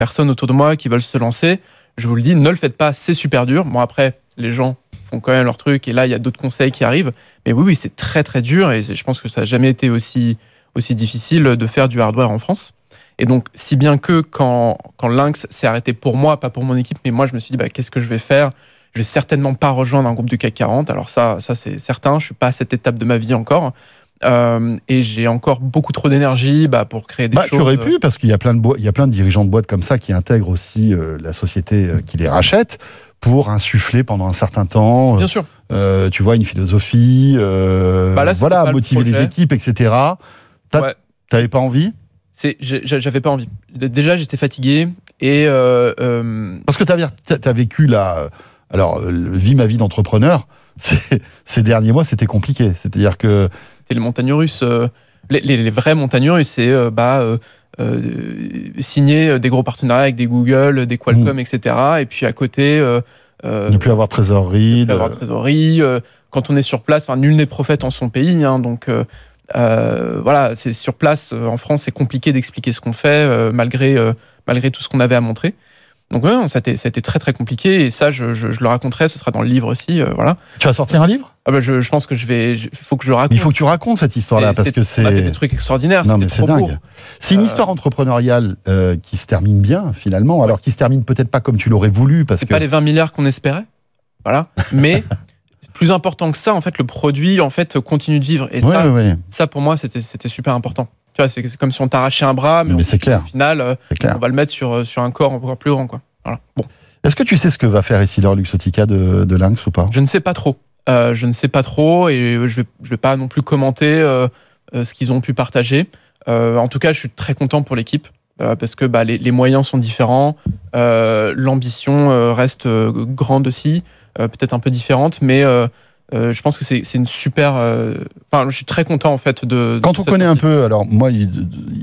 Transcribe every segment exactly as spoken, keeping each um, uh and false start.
personnes autour de moi qui veulent se lancer, je vous le dis, ne le faites pas, c'est super dur. Bon, après, les gens font quand même leur truc et là, il y a d'autres conseils qui arrivent. Mais oui, oui, c'est très, très dur et je pense que ça n'a jamais été aussi, aussi difficile de faire du hardware en France. Et donc, si bien que quand, quand Lynx s'est arrêté pour moi, pas pour mon équipe, mais moi, je me suis dit, bah, qu'est-ce que je vais faire ? Je vais certainement pas rejoindre un groupe du C A C quarante. Alors ça, ça c'est certain, je suis pas à cette étape de ma vie encore. Euh, et j'ai encore beaucoup trop d'énergie bah, pour créer des bah, choses. Tu aurais pu, parce qu'il y a plein de, bo- il y a plein de dirigeants de boîtes comme ça qui intègrent aussi euh, la société euh, qui les rachète pour insuffler pendant un certain temps, Bien sûr. Euh, tu vois, une philosophie, euh, bah là, voilà, motiver les équipes, et cetera. T'as, ouais. T'avais pas envie ? C'est, j'avais pas envie. Déjà, j'étais fatigué et euh, euh... parce que t'as, t'as vécu la, alors, vie ma vie d'entrepreneur. Ces derniers mois, c'était compliqué. C'est-à-dire que c'était les montagnes russes, euh, les, les, les vraies montagnes russes, c'est euh, bah euh, euh, signer des gros partenariats avec des Google, des Qualcomm, mmh. et cetera. Et puis à côté, euh, euh, ne plus avoir trésorerie, ne plus avoir de trésorerie. Euh, quand on est sur place, enfin nul n'est prophète en son pays, hein, donc. Euh, Euh, voilà, c'est sur place euh, en France, c'est compliqué d'expliquer ce qu'on fait euh, malgré euh, malgré tout ce qu'on avait à montrer. Donc ouais, ça a été, ça a été très très compliqué et ça, je, je, je le raconterai, ce sera dans le livre aussi. Euh, voilà. Tu vas sortir un livre ? Ah bah je, je pense que je vais, il faut que je raconte. Il faut que tu racontes cette histoire-là c'est, parce c'est, que c'est. On a fait des trucs extraordinaires. Non mais c'est dingue. Beau. C'est une histoire euh... entrepreneuriale euh, qui se termine bien finalement, ouais. Alors qui se termine peut-être pas comme tu l'aurais voulu parce c'est que. pas les vingt milliards qu'on espérait, voilà. Mais plus important que ça, en fait, le produit en fait continue de vivre et ouais, ça, ouais, ouais. ça pour moi c'était c'était super important. Tu vois, c'est, c'est comme si on t'arrachait un bras, mais, mais on, c'est clair. Au final, euh, clair. on va le mettre sur sur un corps encore plus grand, quoi. Voilà. Bon. Est-ce que tu sais ce que va faire EssilorLuxottica de, de Lynx ou pas ? Je ne sais pas trop. Euh, je ne sais pas trop et je vais je vais pas non plus commenter euh, euh, ce qu'ils ont pu partager. Euh, en tout cas, je suis très content pour l'équipe euh, parce que bah, les, les moyens sont différents, euh, l'ambition euh, reste euh, grande aussi, euh, peut-être un peu différente, mais euh, Euh, je pense que c'est, c'est une super. Enfin, euh, je suis très content en fait de. Quand de on connaît sortie. un peu, alors moi, il,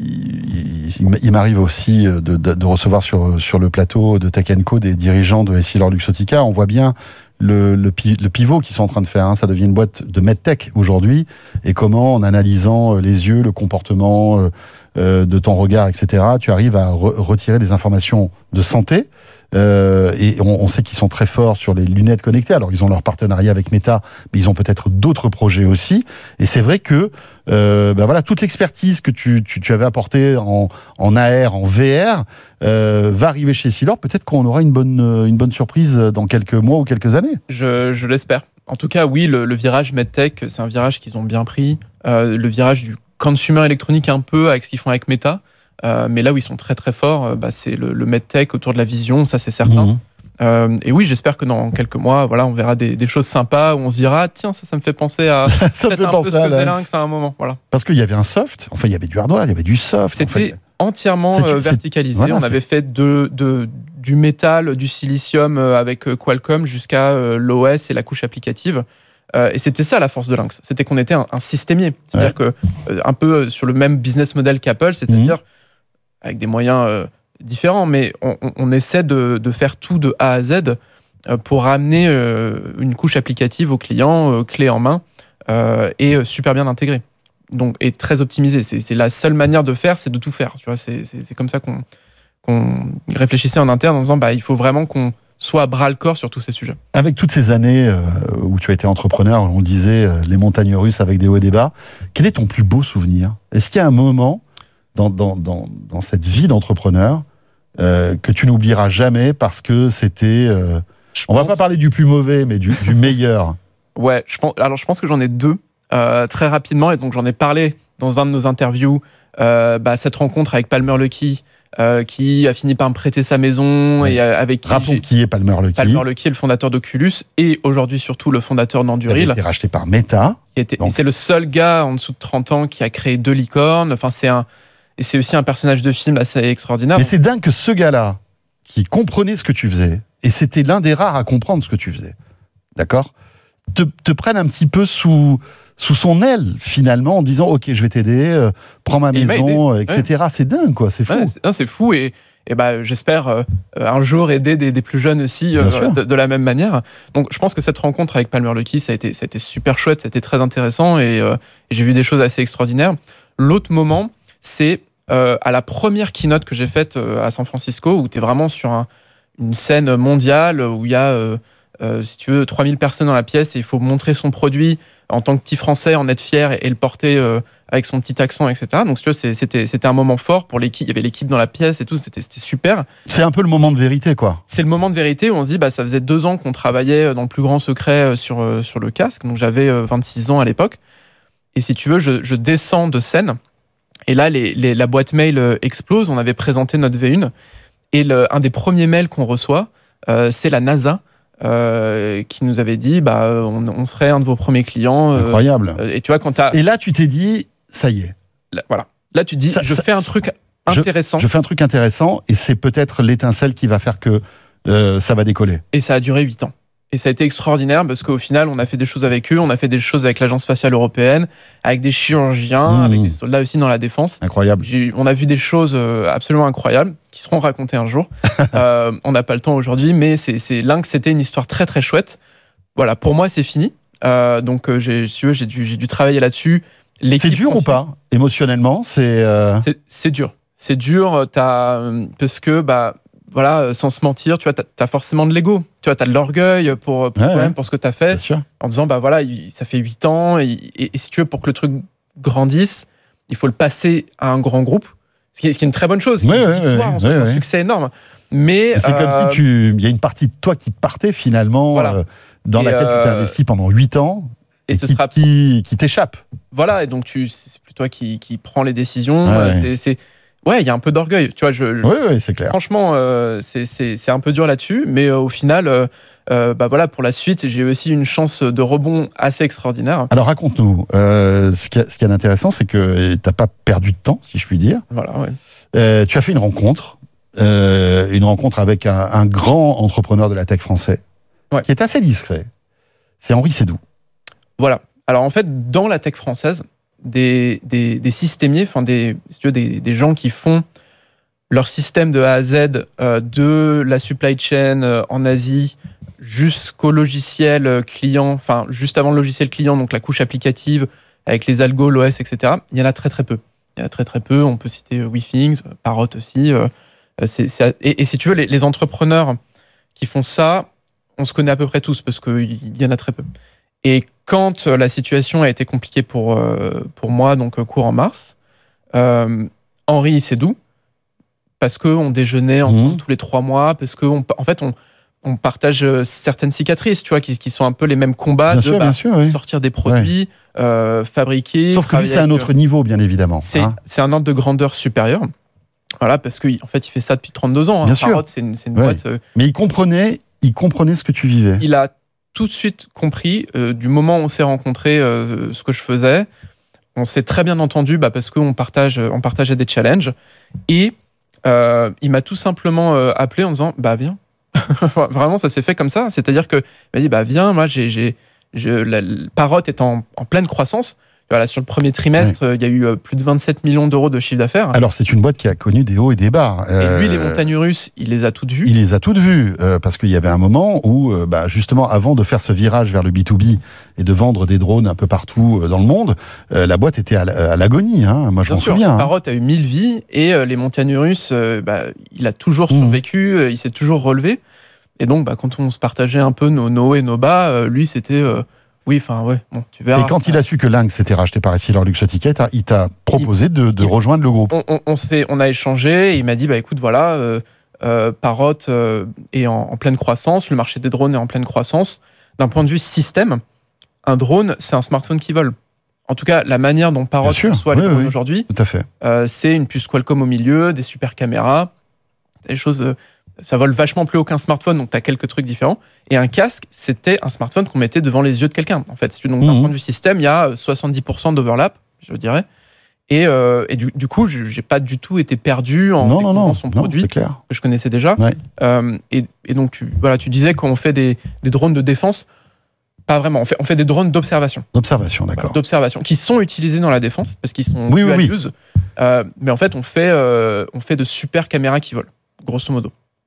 il, il, il m'arrive aussi de, de, de recevoir sur sur le plateau de Tech and Co des dirigeants de EssilorLuxottica. On voit bien le, le, le pivot qu'ils sont en train de faire. Hein. Ça devient une boîte de medtech aujourd'hui. Et comment, en analysant les yeux, le comportement euh, de ton regard, et cetera, tu arrives à re- retirer des informations de santé. Euh, et on, on sait qu'ils sont très forts sur les lunettes connectées. Alors ils ont leur partenariat avec Meta, mais ils ont peut-être d'autres projets aussi. Et c'est vrai que euh, ben voilà, toute l'expertise que tu, tu, tu avais apportée en, en A R, en V R, euh, va arriver chez Essilor. Peut-être qu'on aura une bonne, une bonne surprise dans quelques mois ou quelques années. Je, je l'espère. En tout cas, oui, le, le virage MedTech, c'est un virage qu'ils ont bien pris. Euh, le virage du consumer électronique un peu avec ce qu'ils font avec Meta. Euh, mais là où ils sont très très forts, euh, bah, c'est le, le medtech autour de la vision, ça c'est certain. Mmh. Euh, et oui, j'espère que dans quelques mois, voilà, on verra des, des choses sympas où on se dira, tiens, ça, ça me fait penser à ça peut-être fait un penser peu ce à que faisait Lynx à un moment. Voilà. Parce qu'il y avait un soft, enfin il y avait du hardware, il y avait du soft. C'était en fait. entièrement c'est, euh, c'est, verticalisé. voilà, on c'est... avait fait de, de, du métal, du silicium euh, avec euh, Qualcomm jusqu'à euh, l'O S et la couche applicative. Euh, et c'était ça la force de Lynx, c'était qu'on était un, un systémier. C'est-à-dire ouais. que euh, un peu sur le même business model qu'Apple, c'est-à-dire mmh. avec des moyens euh, différents, mais on, on essaie de, de faire tout de A à Z euh, pour amener euh, une couche applicative au client, euh, clé en main, euh, et euh, super bien intégrée. Donc, et très optimisée. C'est, c'est la seule manière de faire, c'est de tout faire. Tu vois, c'est, c'est, c'est comme ça qu'on, qu'on réfléchissait en interne en disant bah, il faut vraiment qu'on soit à bras-le-corps sur tous ces sujets. Avec toutes ces années euh, où tu as été entrepreneur, on disait euh, les montagnes russes avec des hauts et des bas, quel est ton plus beau souvenir ? Est-ce qu'il y a un moment Dans, dans, dans, dans cette vie d'entrepreneur euh, que tu n'oublieras jamais parce que c'était... Euh, on pense... va pas parler du plus mauvais, mais du, du meilleur. Ouais, je pense, alors je pense que j'en ai deux, euh, très rapidement, et donc j'en ai parlé dans un de nos interviews, euh, bah, cette rencontre avec Palmer Luckey, euh, qui a fini par me prêter sa maison, ouais. et euh, avec qui... Rappelons qui est Palmer Luckey. Palmer Luckey est le fondateur d'Oculus, et aujourd'hui surtout le fondateur d'Anduril. Il a été racheté par Meta. Qui était, et c'est le seul gars en dessous de trente ans qui a créé deux licornes, enfin c'est un... Et c'est aussi un personnage de film assez extraordinaire. Mais c'est dingue que ce gars-là, qui comprenait ce que tu faisais, et c'était l'un des rares à comprendre ce que tu faisais, d'accord, te, te prenne un petit peu sous, sous son aile, finalement, en disant « Ok, je vais t'aider, euh, prends ma et maison, et cetera » Ouais. C'est dingue, quoi, c'est fou. Ouais, c'est, non, c'est fou, et, et bah, j'espère euh, un jour aider des, des plus jeunes aussi euh, de, de la même manière. Donc, je pense que cette rencontre avec Palmer Luckey, ça a été, ça a été super chouette, ça a été très intéressant, et, euh, et j'ai vu des choses assez extraordinaires. L'autre moment, c'est euh, à la première keynote que j'ai faite euh, à San Francisco, où tu es vraiment sur un, une scène mondiale, où il y a, euh, euh, si tu veux, trois mille personnes dans la pièce, et il faut montrer son produit en tant que petit Français, en être fier et, et le porter euh, avec son petit accent, et cetera. Donc, si tu veux, c'est, c'était, c'était un moment fort pour l'équipe. Il y avait l'équipe dans la pièce et tout, c'était, c'était super. C'est un peu le moment de vérité, quoi. C'est le moment de vérité où on se dit, bah, ça faisait deux ans qu'on travaillait dans le plus grand secret sur, euh, sur le casque. Donc, j'avais euh, vingt-six ans à l'époque. Et si tu veux, je, je descends de scène. Et là, les, les, la boîte mail euh, explose. On avait présenté notre V un. Et le, un des premiers mails qu'on reçoit, euh, c'est la NASA. Euh, qui nous avait dit bah on, on serait un de vos premiers clients. Euh, Incroyable. Euh, et tu vois quand t'as. Et là, tu t'es dit, ça y est. Là, voilà. Là, tu te dis, Ça, je ça, fais un truc intéressant. Je, je fais un truc intéressant et c'est peut-être l'étincelle qui va faire que euh, ça va décoller. Et ça a duré huit ans. Et ça a été extraordinaire parce qu'au final, on a fait des choses avec eux, on a fait des choses avec l'Agence spatiale européenne, avec des chirurgiens, Mmh. avec des soldats aussi dans la défense. Incroyable. J'ai, on a vu des choses absolument incroyables qui seront racontées un jour. euh, on n'a pas le temps aujourd'hui, mais c'est, c'est Lynx, c'était une histoire très très chouette. Voilà, pour moi, c'est fini. Euh, donc, euh, j'ai, si tu veux, j'ai dû, j'ai dû travailler là-dessus. L'équipe C'est dur continue. ou pas émotionnellement? C'est. Euh... C'est, c'est dur. C'est dur t'as, parce que, bah, voilà, sans se mentir, tu vois, t'as, t'as forcément de l'ego. Tu vois, t'as de l'orgueil pour, pour, Ouais, ouais, ouais. pour ce que t'as fait. Bien sûr. En disant, bah voilà, il- ça fait huit ans. Et, et- et si tu veux, pour que le truc grandisse, il faut le passer à un grand groupe. Ce qui est, ce qui est une très bonne chose. Ce qui est Ouais, une ouais, victoire, ouais, en soi, ouais, c'est un ouais. succès énorme. Mais. C'est euh, comme si tu. Il y a une partie de toi qui partait finalement, Voilà. euh, dans Et, laquelle tu t'es euh, investi pendant huit ans et et, ce qui, sera- qui, qui t'échappe. Voilà, et donc tu, c'est plus toi qui, qui prends les décisions. Ouais, euh, ouais. c'est, c'est- ouais, il y a un peu d'orgueil. Tu vois, je, je- Oui, oui, c'est clair. franchement, euh, c'est, c'est, c'est un peu dur là-dessus, mais euh, au final, euh, euh, bah voilà, pour la suite, j'ai aussi une chance de rebond assez extraordinaire. Alors raconte-nous. Euh, ce qui est intéressant, c'est que tu n'as pas perdu de temps, si je puis dire. Voilà, ouais. Euh, tu as fait une rencontre, euh, une rencontre avec un, un grand entrepreneur de la tech français, Ouais. qui est assez discret. C'est Henri Sédou. Voilà. Alors en fait, dans la tech française, des, des, des systémiers, enfin des, si tu veux, des, des gens qui font leur système de A à Z, euh, de la supply chain euh, en Asie jusqu'au logiciel euh, client, enfin juste avant le logiciel client, donc la couche applicative avec les algos, l'O S, et cetera. Il y en a très très peu. Il y en a très très peu. On peut citer euh, WeThings, euh, Parrot aussi. euh, c'est, c'est, et, et si tu veux, les, les entrepreneurs qui font ça, on se connaît à peu près tous parce qu'il y en a très peu. Et quand euh, la situation a été compliquée pour, euh, pour moi, donc euh, courant mars, euh, Henri Sédou, parce qu'on déjeunait ensemble Mhm. tous les trois mois, parce qu'en en fait, on, on partage euh, certaines cicatrices, tu vois, qui, qui sont un peu les mêmes combats Bien de sûr, bah, bien sûr, oui. sortir des produits, euh, fabriquer. Sauf que lui, travailler c'est un avec, autre niveau, bien évidemment. c'est, hein. c'est un ordre de grandeur supérieur. Voilà, parce qu'en fait, il fait ça depuis trente-deux ans. Hein. Bien sûr. Parrot, c'est une, c'est une Ouais. boîte. euh, Mais il comprenait, il comprenait ce que tu vivais. il a tout de suite compris, euh, du moment où on s'est rencontrés, euh, ce que je faisais. On s'est très bien entendu bah, parce qu'on partage, on partageait des challenges. Et euh, il m'a tout simplement euh, appelé en disant bah viens. Vraiment, ça s'est fait comme ça. C'est-à-dire qu'il m'a dit bah viens, moi, j'ai, j'ai, je, la, la Parrot est en, en pleine croissance. Voilà, sur le premier trimestre, euh, il y a eu euh, plus de vingt-sept millions d'euros de chiffre d'affaires. Alors, c'est une boîte qui a connu des hauts et des bas. Et lui, Euh, les montagnes russes, il les a toutes vues. Il les a toutes vues, euh, parce qu'il y avait un moment où, euh, bah, justement, avant de faire ce virage vers le B deux B et de vendre des drones un peu partout euh, dans le monde, euh, la boîte était à, l- à l'agonie. Hein. Moi, je Bien m'en sûr, souviens. hein. Parrot a eu mille vies et euh, les montagnes russes, euh, bah, il a toujours Mhm. survécu, euh, il s'est toujours relevé. Et donc, bah, quand on se partageait un peu nos, nos hauts et nos bas, euh, lui, c'était euh, oui, enfin, ouais, bon, tu verras. Et quand il a su que Lynx s'était racheté par Essilor Luxottica, il t'a- il t'a proposé de, de il- rejoindre le groupe. on, on, on, s'est, on a échangé et il m'a dit bah écoute, voilà, euh, euh, Parrot euh, est en, en pleine croissance, le marché des drones est en pleine croissance. D'un point de vue système, un drone, c'est un smartphone qui vole. En tout cas, la manière dont Parrot Bien sûr, conçoit les oui, drones oui. aujourd'hui, Tout à fait. Euh, c'est une puce Qualcomm au milieu, des super caméras, des choses. euh, ça vole vachement plus haut qu'un smartphone, donc tu as quelques trucs différents. Et un casque, c'était un smartphone qu'on mettait devant les yeux de quelqu'un. En fait, donc, d'un Mhm. point de vue système, il y a soixante-dix pour cent d'overlap, je dirais. Et, euh, et du, du coup, je n'ai pas du tout été perdu en Non, non, découvrant non, son non, produit c'est clair. que je connaissais déjà. Ouais. Euh, et, et donc, tu, voilà, tu disais qu'on fait des, des drones de défense. Pas vraiment. On fait, on fait des drones d'observation. D'observation, Voilà, d'accord. d'observation, qui sont utilisés dans la défense parce qu'ils sont Oui, oui, dual oui. use. Euh, mais en fait, on fait, euh, on fait de super caméras qui volent, grosso modo.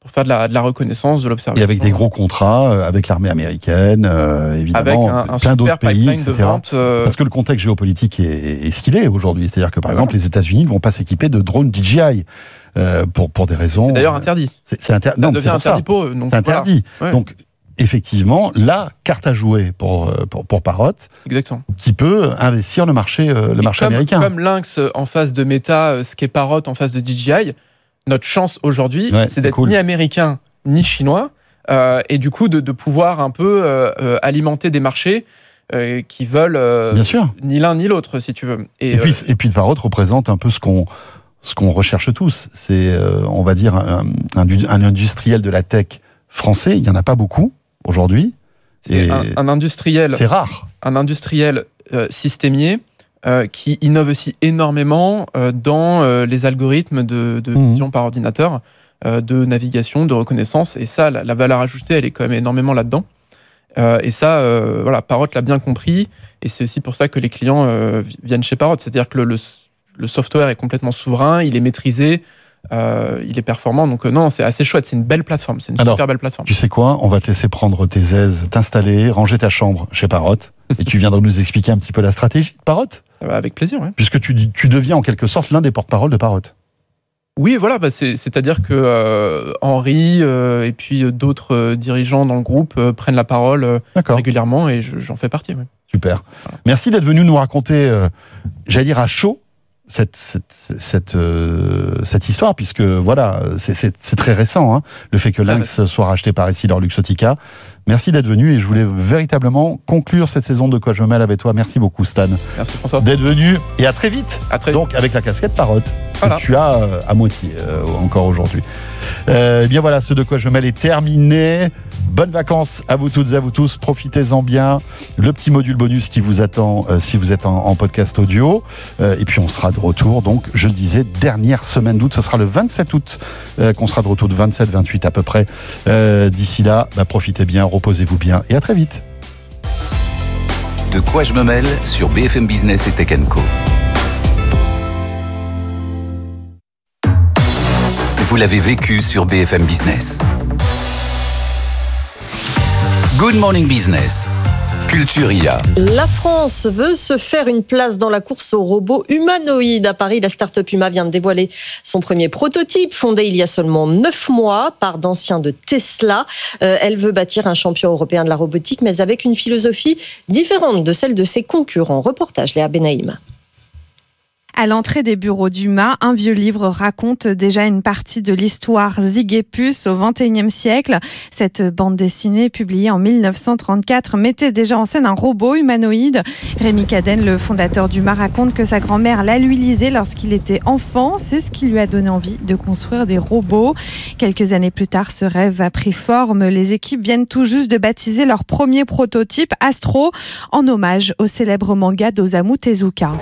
pour faire de la, de la reconnaissance, de l'observation. Et avec des gros contrats euh, avec l'armée américaine, euh, évidemment, avec un, un plein d'autres pays, et cetera. Vente, euh... Parce que le contexte géopolitique est, est ce qu'il est aujourd'hui. C'est-à-dire que, par voilà. exemple, les États-Unis ne vont pas s'équiper de drones D J I euh, pour, pour des raisons... C'est d'ailleurs interdit. C'est, c'est inter... Ça non, devient c'est interdit ça. pour eux. Donc, c'est interdit. Voilà. Ouais. Donc, effectivement, la carte à jouer pour, pour, pour Parrot, exactement, qui peut investir le marché, euh, le marché comme, américain. Comme Lynx en face de Meta, ce qu'est Parrot en face de D J I, notre chance aujourd'hui, ouais, c'est, c'est d'être cool. Ni américain, ni chinois, euh, et du coup de, de pouvoir un peu euh, euh, alimenter des marchés euh, qui veulent euh, Bien sûr. Ni l'un ni l'autre, si tu veux. Et, et, puis, euh, et puis Parrot représente un peu ce qu'on, ce qu'on recherche tous. C'est, euh, on va dire, un, un, un industriel de la tech français. Il n'y en a pas beaucoup aujourd'hui. C'est un, un industriel. C'est rare. Un industriel euh, systémier euh, qui innove aussi énormément euh, dans euh, les algorithmes de, de mmh. vision par ordinateur, euh, de navigation, de reconnaissance. Et ça, la, la valeur ajoutée, elle est quand même énormément là-dedans. Euh, et ça, euh, voilà, Parrot l'a bien compris. Et c'est aussi pour ça que les clients euh, viennent chez Parrot. C'est-à-dire que le, le, le software est complètement souverain, il est maîtrisé. Euh, il est performant, donc euh, non, c'est assez chouette, c'est une belle plateforme, c'est une Alors, super belle plateforme. Tu sais quoi, on va te laisser prendre tes aises, t'installer, ranger ta chambre chez Parrot, et tu viendras nous expliquer un petit peu la stratégie de Parrot. Euh, avec plaisir, oui. Puisque tu, tu deviens en quelque sorte l'un des porte-parole de Parrot. Oui, voilà, bah c'est, c'est-à-dire que euh, Henri euh, et puis euh, d'autres euh, dirigeants dans le groupe euh, prennent la parole euh, régulièrement, et je, j'en fais partie. Oui. Super. Voilà. Merci d'être venu nous raconter, euh, j'allais dire à chaud, Cette, cette, cette, euh, cette histoire, puisque voilà, c'est, c'est, c'est très récent, hein, le fait que Lynx ah, ouais. soit racheté par EssilorLuxottica. Merci d'être venu, et je voulais véritablement conclure cette saison de Quoi je me mêle avec toi. Merci beaucoup, Stan. Merci François. D'être venu, et à très vite. À très Donc, vite. avec la casquette Parrot, voilà. que tu as euh, à moitié euh, encore aujourd'hui. Euh, bien voilà, ce de Quoi je me mêle est terminé. Bonnes vacances à vous toutes et à vous tous, profitez-en bien. Le petit module bonus qui vous attend euh, si vous êtes en, en podcast audio. Euh, et puis on sera de retour, donc je le disais, dernière semaine d'août, ce sera le vingt-sept août euh, qu'on sera de retour, de vingt-sept vingt-huit à peu près. Euh, d'ici là, bah, profitez bien, reposez-vous bien et à très vite. De Quoi je me mêle sur B F M Business et Tech and Co. Vous l'avez vécu sur B F M Business. Good Morning Business. Culture I A. La France veut se faire une place dans la course aux robots humanoïdes. À Paris, la start-up Huma vient de dévoiler son premier prototype, fondé il y a seulement neuf mois par d'anciens de Tesla. Euh, elle veut bâtir un champion européen de la robotique, mais avec une philosophie différente de celle de ses concurrents. Reportage Léa Benaïm. À l'entrée des bureaux d'Huma, un vieux livre raconte déjà une partie de l'histoire Zig et Puce au vingt et unième siècle. Cette bande dessinée, publiée en mille neuf cent trente-quatre, mettait déjà en scène un robot humanoïde. Rémi Cadenne, le fondateur d'Huma, raconte que sa grand-mère l'a lui lisé lorsqu'il était enfant. C'est ce qui lui a donné envie de construire des robots. Quelques années plus tard, ce rêve a pris forme. Les équipes viennent tout juste de baptiser leur premier prototype, Astro, en hommage au célèbre manga d'Osamu Tezuka.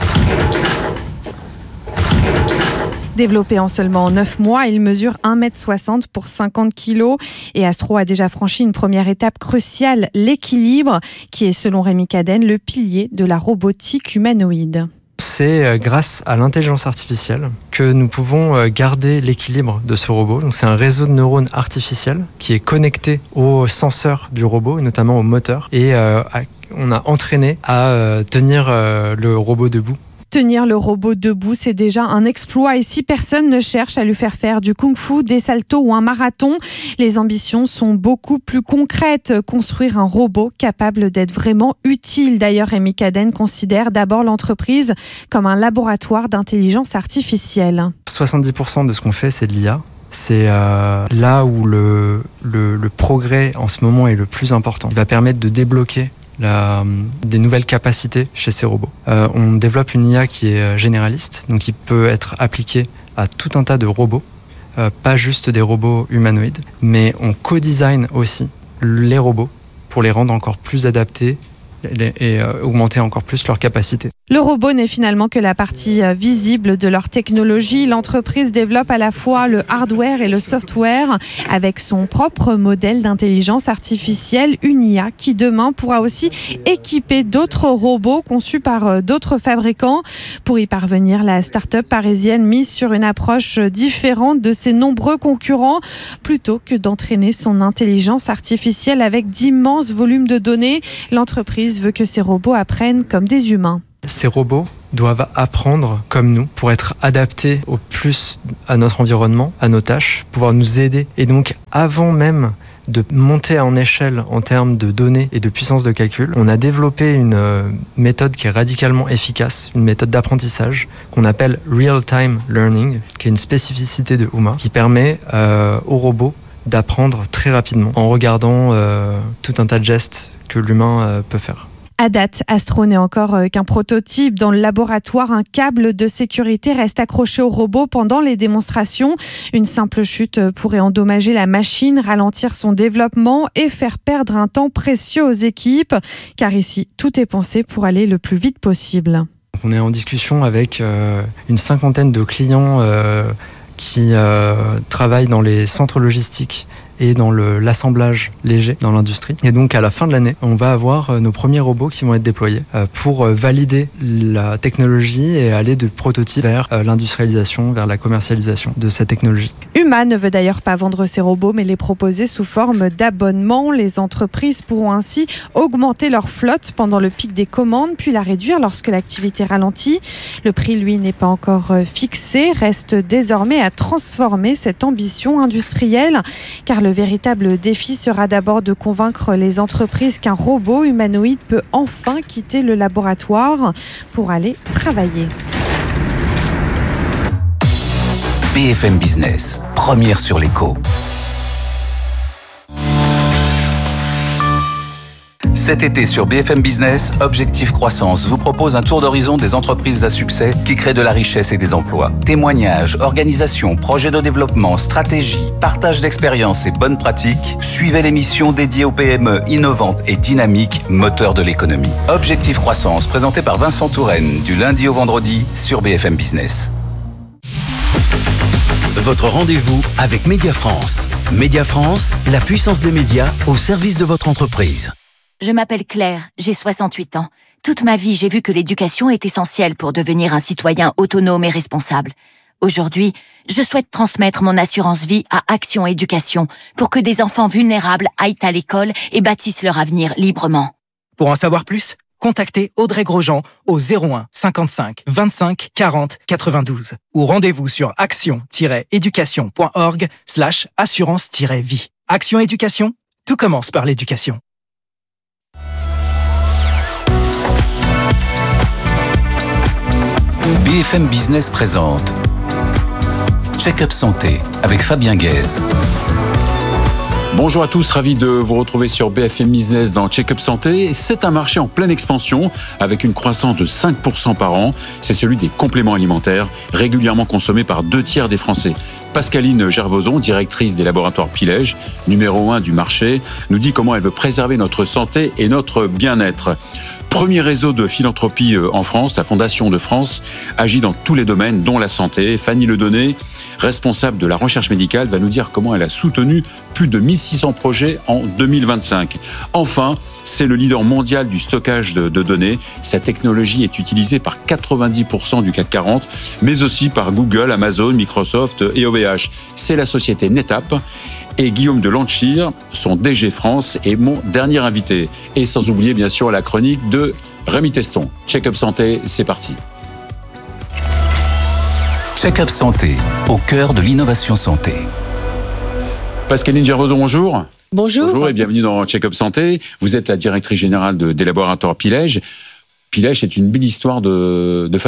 Développé en seulement neuf mois, il mesure un mètre soixante pour cinquante kilos et Astro a déjà franchi une première étape cruciale, l'équilibre, qui est selon Rémi Cadenne le pilier de la robotique humanoïde. C'est grâce à l'intelligence artificielle que nous pouvons garder l'équilibre de ce robot. Donc c'est un réseau de neurones artificiels qui est connecté aux senseurs du robot, et notamment au moteur. Et euh, on a entraîné à euh, tenir euh, le robot debout. Tenir le robot debout, c'est déjà un exploit et si personne ne cherche à lui faire faire du kung-fu, des saltos ou un marathon, les ambitions sont beaucoup plus concrètes. Construire un robot capable d'être vraiment utile. D'ailleurs, Rémi Cadenne considère d'abord l'entreprise comme un laboratoire d'intelligence artificielle. soixante-dix pour cent de ce qu'on fait, c'est de l'I A. C'est euh, là où le, le, le progrès en ce moment est le plus important. Il va permettre de débloquer La, des nouvelles capacités chez ces robots. Euh, on développe une I A qui est généraliste, donc qui peut être appliquée à tout un tas de robots, euh, pas juste des robots humanoïdes, mais on co-design aussi les robots pour les rendre encore plus adaptés et, et euh, augmenter encore plus leurs capacités. Le robot n'est finalement que la partie visible de leur technologie. L'entreprise développe à la fois le hardware et le software avec son propre modèle d'intelligence artificielle, une I A qui demain pourra aussi équiper d'autres robots conçus par d'autres fabricants. Pour y parvenir, la start-up parisienne mise sur une approche différente de ses nombreux concurrents. Plutôt que d'entraîner son intelligence artificielle avec d'immenses volumes de données, l'entreprise veut que ces robots apprennent comme des humains. Ces robots doivent apprendre comme nous pour être adaptés au plus à notre environnement, à nos tâches, pouvoir nous aider. Et donc, avant même de monter en échelle en termes de données et de puissance de calcul, on a développé une méthode qui est radicalement efficace, une méthode d'apprentissage qu'on appelle Real-Time Learning, qui est une spécificité de Uma, qui permet euh, aux robots d'apprendre très rapidement en regardant euh, tout un tas de gestes que l'humain euh, peut faire. À date, Astro n'est encore qu'un prototype. Dans le laboratoire, un câble de sécurité reste accroché au robot pendant les démonstrations. Une simple chute pourrait endommager la machine, ralentir son développement et faire perdre un temps précieux aux équipes. Car ici, tout est pensé pour aller le plus vite possible. On est en discussion avec euh, une cinquantaine de clients euh, qui euh, travaillent dans les centres logistiques et dans le, l'assemblage léger dans l'industrie. Et donc à la fin de l'année, on va avoir euh, nos premiers robots qui vont être déployés euh, pour euh, valider la technologie et aller de prototype vers euh, l'industrialisation, vers la commercialisation de cette technologie. Uma ne veut d'ailleurs pas vendre ses robots, mais les proposer sous forme d'abonnement. Les entreprises pourront ainsi augmenter leur flotte pendant le pic des commandes, puis la réduire lorsque l'activité ralentit. Le prix, lui, n'est pas encore fixé. Reste désormais à transformer cette ambition industrielle, car le Le véritable défi sera d'abord de convaincre les entreprises qu'un robot humanoïde peut enfin quitter le laboratoire pour aller travailler. B F M Business, première sur l'écho. Cet été sur B F M Business, Objectif Croissance vous propose un tour d'horizon des entreprises à succès qui créent de la richesse et des emplois. Témoignages, organisations, projets de développement, stratégies, partage d'expériences et bonnes pratiques. Suivez l'émission dédiée aux P M E innovantes et dynamiques, moteurs de l'économie. Objectif Croissance, présenté par Vincent Touraine, du lundi au vendredi sur B F M Business. Votre rendez-vous avec Média France. Média France, la puissance des médias au service de votre entreprise. Je m'appelle Claire, j'ai soixante-huit ans. Toute ma vie, j'ai vu que l'éducation est essentielle pour devenir un citoyen autonome et responsable. Aujourd'hui, je souhaite transmettre mon assurance vie à Action Éducation pour que des enfants vulnérables aillent à l'école et bâtissent leur avenir librement. Pour en savoir plus, contactez Audrey Grosjean au zéro un cinquante-cinq vingt-cinq quarante quatre-vingt-douze ou rendez-vous sur action-éducation.org slash assurance-vie. Action Éducation, tout commence par l'éducation. B F M Business présente Check-up Santé avec Fabien Guèze. Bonjour à tous, ravi de vous retrouver sur B F M Business dans Check-up Santé. C'est un marché en pleine expansion avec une croissance de cinq pour cent par an. C'est celui des compléments alimentaires, régulièrement consommés par deux tiers des Français. Pascaline Gervoson, directrice des laboratoires Pilège, numéro un du marché, nous dit comment elle veut préserver notre santé et notre bien-être. Premier réseau de philanthropie en France, la Fondation de France agit dans tous les domaines, dont la santé. Fanny Ledonné, responsable de la recherche médicale, va nous dire comment elle a soutenu plus de mille six cents projets en deux mille vingt-cinq. Enfin, c'est le leader mondial du stockage de, de données. Sa technologie est utilisée par quatre-vingt-dix pour cent du C A C quarante, mais aussi par Google, Amazon, Microsoft et O V H. C'est la société NetApp. Et Guillaume de Lanchir, son D G France, est mon dernier invité. Et sans oublier, bien sûr, la chronique de Rémi Teston. Check-up Santé, c'est parti. Check-up Santé, au cœur de l'innovation santé. Pascaline Gervoson, bonjour. Bonjour. Bonjour et bienvenue dans Check-up Santé. Vous êtes la directrice générale de, des laboratoires Pilège. Pilège, c'est une belle histoire de, de famille.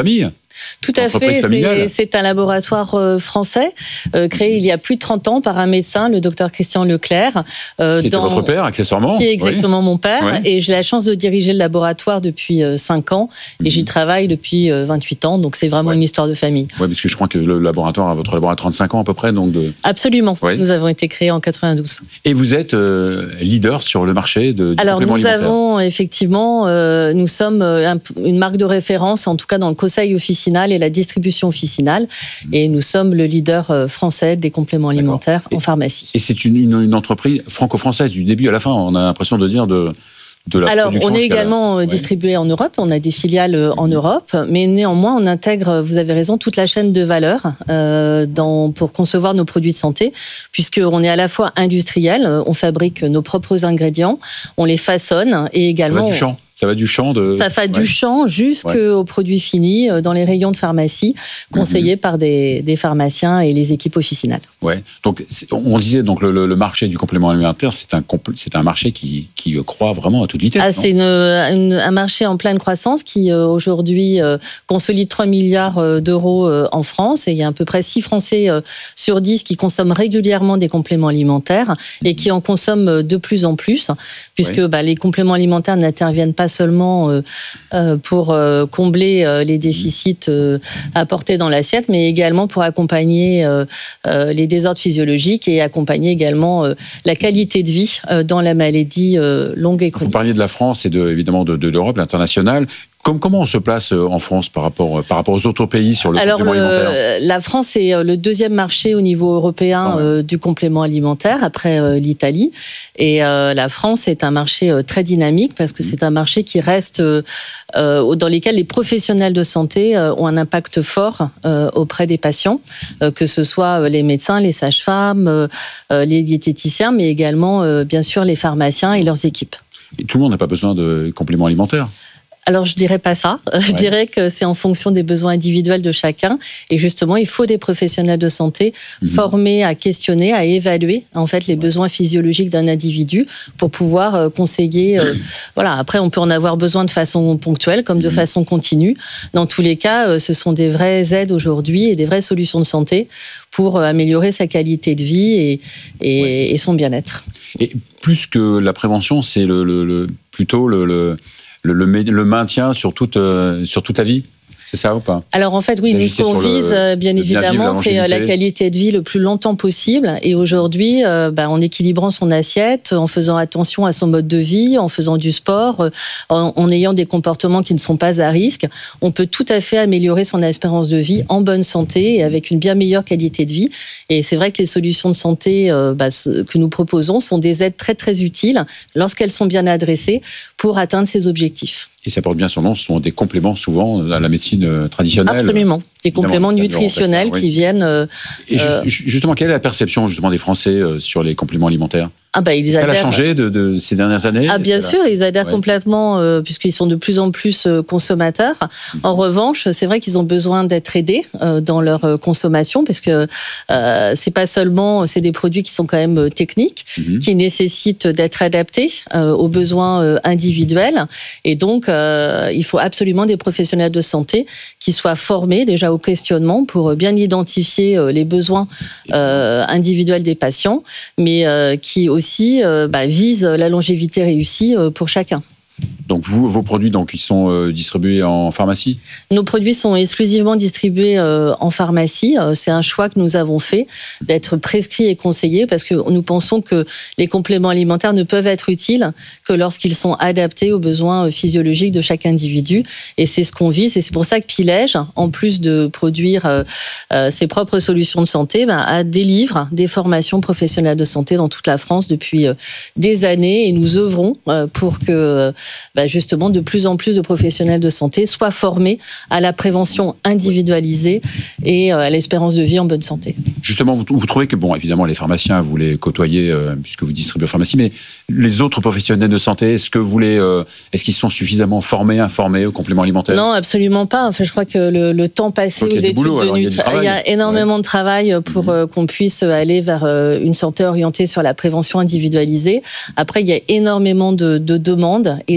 Tout à fait, c'est, c'est un laboratoire euh, français, euh, créé il y a plus de trente ans par un médecin, le docteur Christian Leclerc. Euh, qui était dans, votre père, accessoirement. Qui est exactement oui. mon père, oui. et j'ai la chance de diriger le laboratoire depuis euh, cinq ans, et mmh. j'y travaille depuis euh, vingt-huit ans, donc c'est vraiment ouais. une histoire de famille. Oui, parce que je crois que le laboratoire, votre laboratoire a trente-cinq ans à peu près, donc de... Absolument, oui. Nous avons été créés en quatre-vingt-douze. Et vous êtes euh, leader sur le marché de, du Alors, complément nous alimentaire. avons effectivement, euh, nous sommes un, une marque de référence, en tout cas dans le conseil officinal et la distribution officinale, mmh. et nous sommes le leader français des compléments alimentaires en pharmacie. Et c'est une, une, une entreprise franco-française du début à la fin, on a l'impression de dire de... Alors, on est également la... distribué en Europe, on a des filiales en Europe, mais néanmoins, on intègre, vous avez raison, toute la chaîne de valeur euh, dans, pour concevoir nos produits de santé, puisqu'on est à la fois industriel, on fabrique nos propres ingrédients, on les façonne et également... Ça va du champ. Ça va du champ de... Ça va ouais. du champ jusqu'aux ouais. produits finis dans les rayons de pharmacie, conseillés mmh. par des, des pharmaciens et les équipes officinales. Ouais. Donc, on disait donc le, le marché du complément alimentaire, c'est un, c'est un marché qui, qui croît vraiment à toute vitesse. Ah, c'est une, une, un marché en pleine croissance qui euh, aujourd'hui euh, consolide trois milliards d'euros euh, en France, et il y a à peu près six Français euh, sur dix qui consomment régulièrement des compléments alimentaires mmh. et qui en consomment de plus en plus, puisque ouais. bah, les compléments alimentaires n'interviennent pas seulement euh, euh, pour euh, combler euh, les déficits euh, apportés dans l'assiette, mais également pour accompagner euh, euh, les désordres physiologiques et accompagner également euh, la qualité de vie euh, dans la maladie euh, longue et chronique. Vous parliez de la France et de, évidemment de, de l'Europe, l'international. Comment on se place en France par rapport, par rapport aux autres pays sur le Alors complément le, alimentaire ? La France est le deuxième marché au niveau européen ah ouais. euh, du complément alimentaire, après euh, l'Italie. Et euh, la France est un marché euh, très dynamique, parce que mmh. c'est un marché qui reste euh, euh, dans lequel les professionnels de santé euh, ont un impact fort euh, auprès des patients, euh, que ce soit les médecins, les sages-femmes, euh, les diététiciens, mais également euh, bien sûr les pharmaciens et leurs équipes. Et tout le monde n'a pas besoin de compléments alimentaires ? Alors, je dirais pas ça. Je ouais. dirais que c'est en fonction des besoins individuels de chacun. Et justement, il faut des professionnels de santé mmh. formés à questionner, à évaluer, en fait, les ouais. besoins physiologiques d'un individu pour pouvoir euh, conseiller. Euh, voilà. Après, on peut en avoir besoin de façon ponctuelle comme de mmh. façon continue. Dans tous les cas, euh, ce sont des vraies aides aujourd'hui et des vraies solutions de santé pour euh, améliorer sa qualité de vie et, et, ouais. et son bien-être. Et plus que la prévention, c'est le, le, le plutôt le, le Le, le, le maintien sur toute, euh, sur toute ta vie, c'est ça ou pas ? Alors en fait, oui, nous ce qu'on vise, le, bien évidemment, c'est la qualité de vie le plus longtemps possible. Et aujourd'hui, euh, bah, en équilibrant son assiette, en faisant attention à son mode de vie, en faisant du sport, en, en ayant des comportements qui ne sont pas à risque, on peut tout à fait améliorer son espérance de vie en bonne santé et avec une bien meilleure qualité de vie. Et c'est vrai que les solutions de santé euh, bah, que nous proposons sont des aides très très utiles lorsqu'elles sont bien adressées pour atteindre ces objectifs. Et ça porte bien son nom, ce sont des compléments souvent à la médecine traditionnelle. Absolument, des compléments nutritionnels oui. qui viennent... Euh, Et euh, justement, quelle est la perception justement des Français sur les compléments alimentaires ? Ah bah, ils adhèrent. Elle a changé de, de ces dernières années ? Ah bien sûr, ils adhèrent ouais. complètement euh, puisqu'ils sont de plus en plus euh, consommateurs. Mmh. En revanche, c'est vrai qu'ils ont besoin d'être aidés euh, dans leur euh, consommation, parce que euh, c'est pas seulement, c'est des produits qui sont quand même euh, techniques, mmh. qui nécessitent d'être adaptés euh, aux besoins euh, individuels. Et donc, euh, il faut absolument des professionnels de santé qui soient formés déjà au questionnement pour bien identifier euh, les besoins euh, individuels des patients, mais euh, qui aussi aussi euh, bah, vise la longévité réussie euh, pour chacun. Donc vous, vos produits, donc, ils sont euh, distribués en pharmacie ? Nos produits sont exclusivement distribués euh, en pharmacie. Euh, c'est un choix que nous avons fait d'être prescrits et conseillés, parce que nous pensons que les compléments alimentaires ne peuvent être utiles que lorsqu'ils sont adaptés aux besoins physiologiques de chaque individu. Et c'est ce qu'on vise. Et c'est pour ça que Pilège, en plus de produire euh, euh, ses propres solutions de santé, ben, a délivre des formations professionnelles de santé dans toute la France depuis euh, des années. Et nous œuvrons euh, pour que euh, bah justement de plus en plus de professionnels de santé soient formés à la prévention individualisée et à l'espérance de vie en bonne santé. Justement, vous, vous trouvez que, bon, évidemment, les pharmaciens, vous les côtoyez euh, puisque vous distribuez en pharmacie, mais les autres professionnels de santé, est-ce que vous les, euh, est-ce qu'ils sont suffisamment formés, informés aux compléments alimentaires ? Non, absolument pas. Enfin, je crois que le, le temps passé aux études boulot, de nutrition, il y a énormément ouais. de travail pour mmh. euh, qu'on puisse aller vers euh, une santé orientée sur la prévention individualisée. Après, il y a énormément de, de demandes et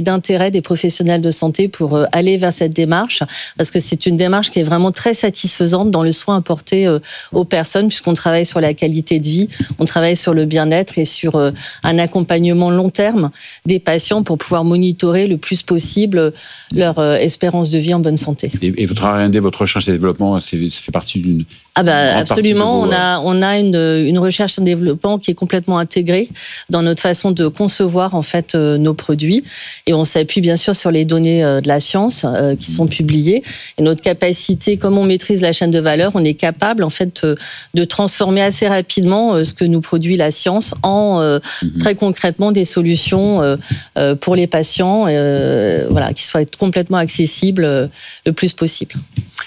d'intérêt des professionnels de santé pour euh, aller vers cette démarche, parce que c'est une démarche qui est vraiment très satisfaisante dans le soin apporté euh, aux personnes, puisqu'on travaille sur la qualité de vie, on travaille sur le bien-être et sur euh, un accompagnement long terme des patients pour pouvoir monitorer le plus possible leur euh, espérance de vie en bonne santé. Et, et votre R and D, votre recherche et développement, c'est, ça fait partie d'une... Ah bah absolument, vos... on a on a une une recherche et un développement qui est complètement intégrée dans notre façon de concevoir en fait euh, nos produits, et on s'appuie bien sûr sur les données euh, de la science euh, qui sont publiées, et notre capacité, comme on maîtrise la chaîne de valeur, on est capable en fait euh, de transformer assez rapidement euh, ce que nous produit la science en euh, mm-hmm. très concrètement des solutions euh, euh, pour les patients, euh, voilà, qui soient complètement accessibles euh, le plus possible.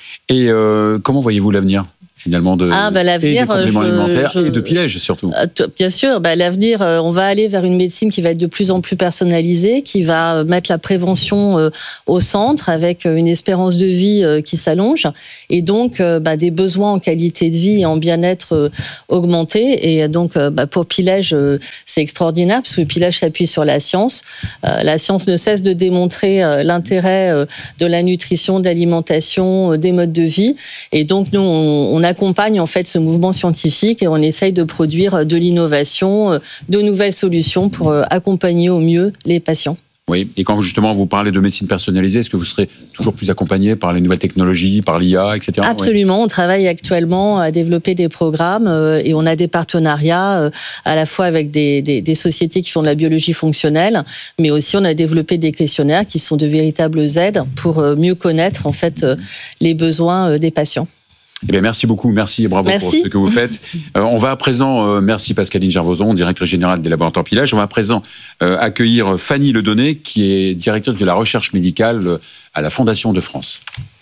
Et euh, comment voyez-vous l'avenir finalement de ah, bah, l'avenir, et des compléments je, alimentaires je, et de pilèges surtout. Bien sûr, bah, l'avenir, on va aller vers une médecine qui va être de plus en plus personnalisée, qui va mettre la prévention au centre avec une espérance de vie qui s'allonge, et donc bah, des besoins en qualité de vie et en bien-être augmentés. Et donc bah, pour Pilège, c'est extraordinaire parce que Pilège s'appuie sur la science. La science ne cesse de démontrer l'intérêt de la nutrition, de l'alimentation, des modes de vie, et donc nous on, on accompagne en fait ce mouvement scientifique et on essaye de produire de l'innovation, de nouvelles solutions pour accompagner au mieux les patients. Oui, et quand justement vous parlez de médecine personnalisée, est-ce que vous serez toujours plus accompagné par les nouvelles technologies, par l'I A, et cetera. Absolument, oui. On travaille actuellement à développer des programmes euh, et on a des partenariats euh, à la fois avec des, des, des sociétés qui font de la biologie fonctionnelle, mais aussi on a développé des questionnaires qui sont de véritables aides pour euh, mieux connaître en fait euh, les besoins euh, des patients. Eh bien, merci beaucoup, merci et bravo merci. pour ce que vous faites. Euh, on va à présent, euh, merci Pascaline Gervoson, directrice générale des laboratoires Pilège. On va à présent euh, accueillir Fanny Ledonné, qui est directrice de la recherche médicale euh, à la Fondation de France.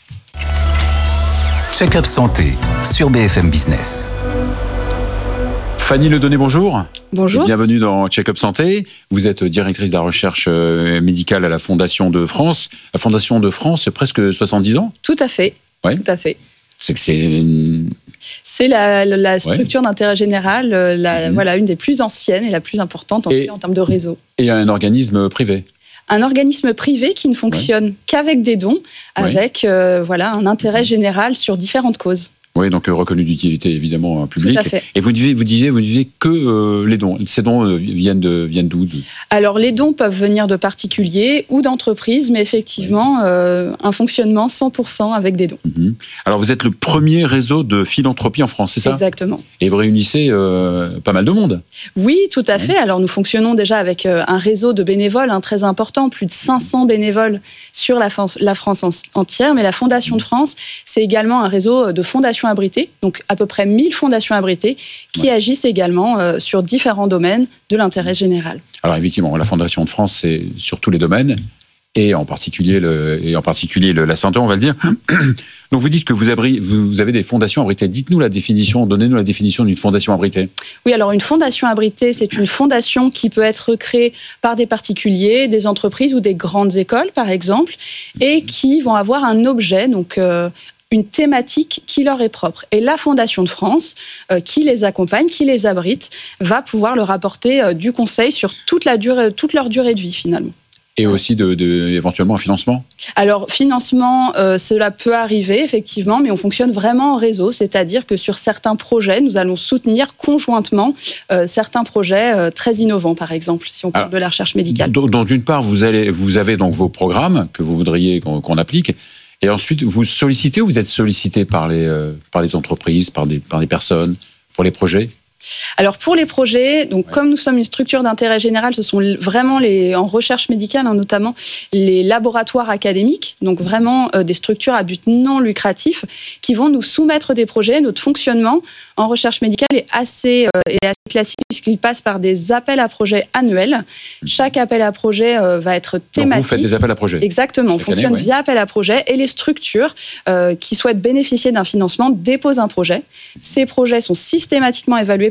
Check-up santé sur B F M Business. Fanny Ledonné, bonjour. Bonjour. Et bienvenue dans Check-up Santé. Vous êtes directrice de la recherche médicale à la Fondation de France. La Fondation de France, c'est presque soixante-dix ans ? Tout à fait. Ouais. Tout à fait. C'est que c'est une... C'est la, la structure ouais. d'intérêt général, la, mmh. voilà, une des plus anciennes et la plus importante en, et, en termes de réseau. Et un organisme privé. Un organisme privé qui ne fonctionne ouais. qu'avec des dons, avec ouais. euh, voilà, un intérêt général sur différentes causes. Oui, donc euh, reconnu d'utilité évidemment publique. Tout à fait. Et vous disiez, vous disiez, vous disiez que euh, les dons. Ces dons euh, viennent de, viennent d'où ? Alors les dons peuvent venir de particuliers ou d'entreprises, mais effectivement oui. euh, un fonctionnement cent pour cent avec des dons. Mmh. Alors vous êtes le premier réseau de philanthropie en France, c'est ça ? Exactement. Et vous réunissez euh, pas mal de monde. Oui, tout à fait. Alors nous fonctionnons déjà avec euh, un réseau de bénévoles hein, très important, plus de cinq cents bénévoles sur la, la France entière. Mais la Fondation de France, c'est également un réseau de fondations abritées, donc à peu près mille fondations abritées qui ouais. agissent également euh, sur différents domaines de l'intérêt général. Alors effectivement, la Fondation de France, c'est sur tous les domaines, et en particulier, le, et en particulier le, la santé, on va le dire. Donc vous dites que vous, abri, vous avez des fondations abritées. Dites-nous la définition, donnez-nous la définition d'une fondation abritée. Oui, alors une fondation abritée, c'est une fondation qui peut être créée par des particuliers, des entreprises ou des grandes écoles, par exemple, et qui vont avoir un objet, donc euh, une thématique qui leur est propre. Et la Fondation de France, euh, qui les accompagne, qui les abrite, va pouvoir leur apporter euh, du conseil sur toute, la durée, toute leur durée de vie, finalement. Et aussi de, de, éventuellement un financement ? Alors, financement, euh, cela peut arriver, effectivement, mais on fonctionne vraiment en réseau, c'est-à-dire que sur certains projets, nous allons soutenir conjointement euh, certains projets euh, très innovants, par exemple, si on parle Alors, de la recherche médicale. Donc, d'une part, vous, allez, vous avez donc vos programmes que vous voudriez qu'on, qu'on applique, et ensuite, vous sollicitez ou vous êtes sollicité par les, euh, par les entreprises, par des, par des personnes, pour les projets ? Alors pour les projets, donc ouais. comme nous sommes une structure d'intérêt général, ce sont vraiment les, en recherche médicale, hein, notamment les laboratoires académiques, donc vraiment euh, des structures à but non lucratif, qui vont nous soumettre des projets. Notre fonctionnement en recherche médicale est assez, euh, est assez classique puisqu'il passe par des appels à projets annuels. Chaque appel à projet euh, va être thématique. Donc vous faites des appels à projets ? Exactement, on Chaque fonctionne année, ouais. via appel à projets et les structures euh, qui souhaitent bénéficier d'un financement déposent un projet. Ces projets sont systématiquement évalués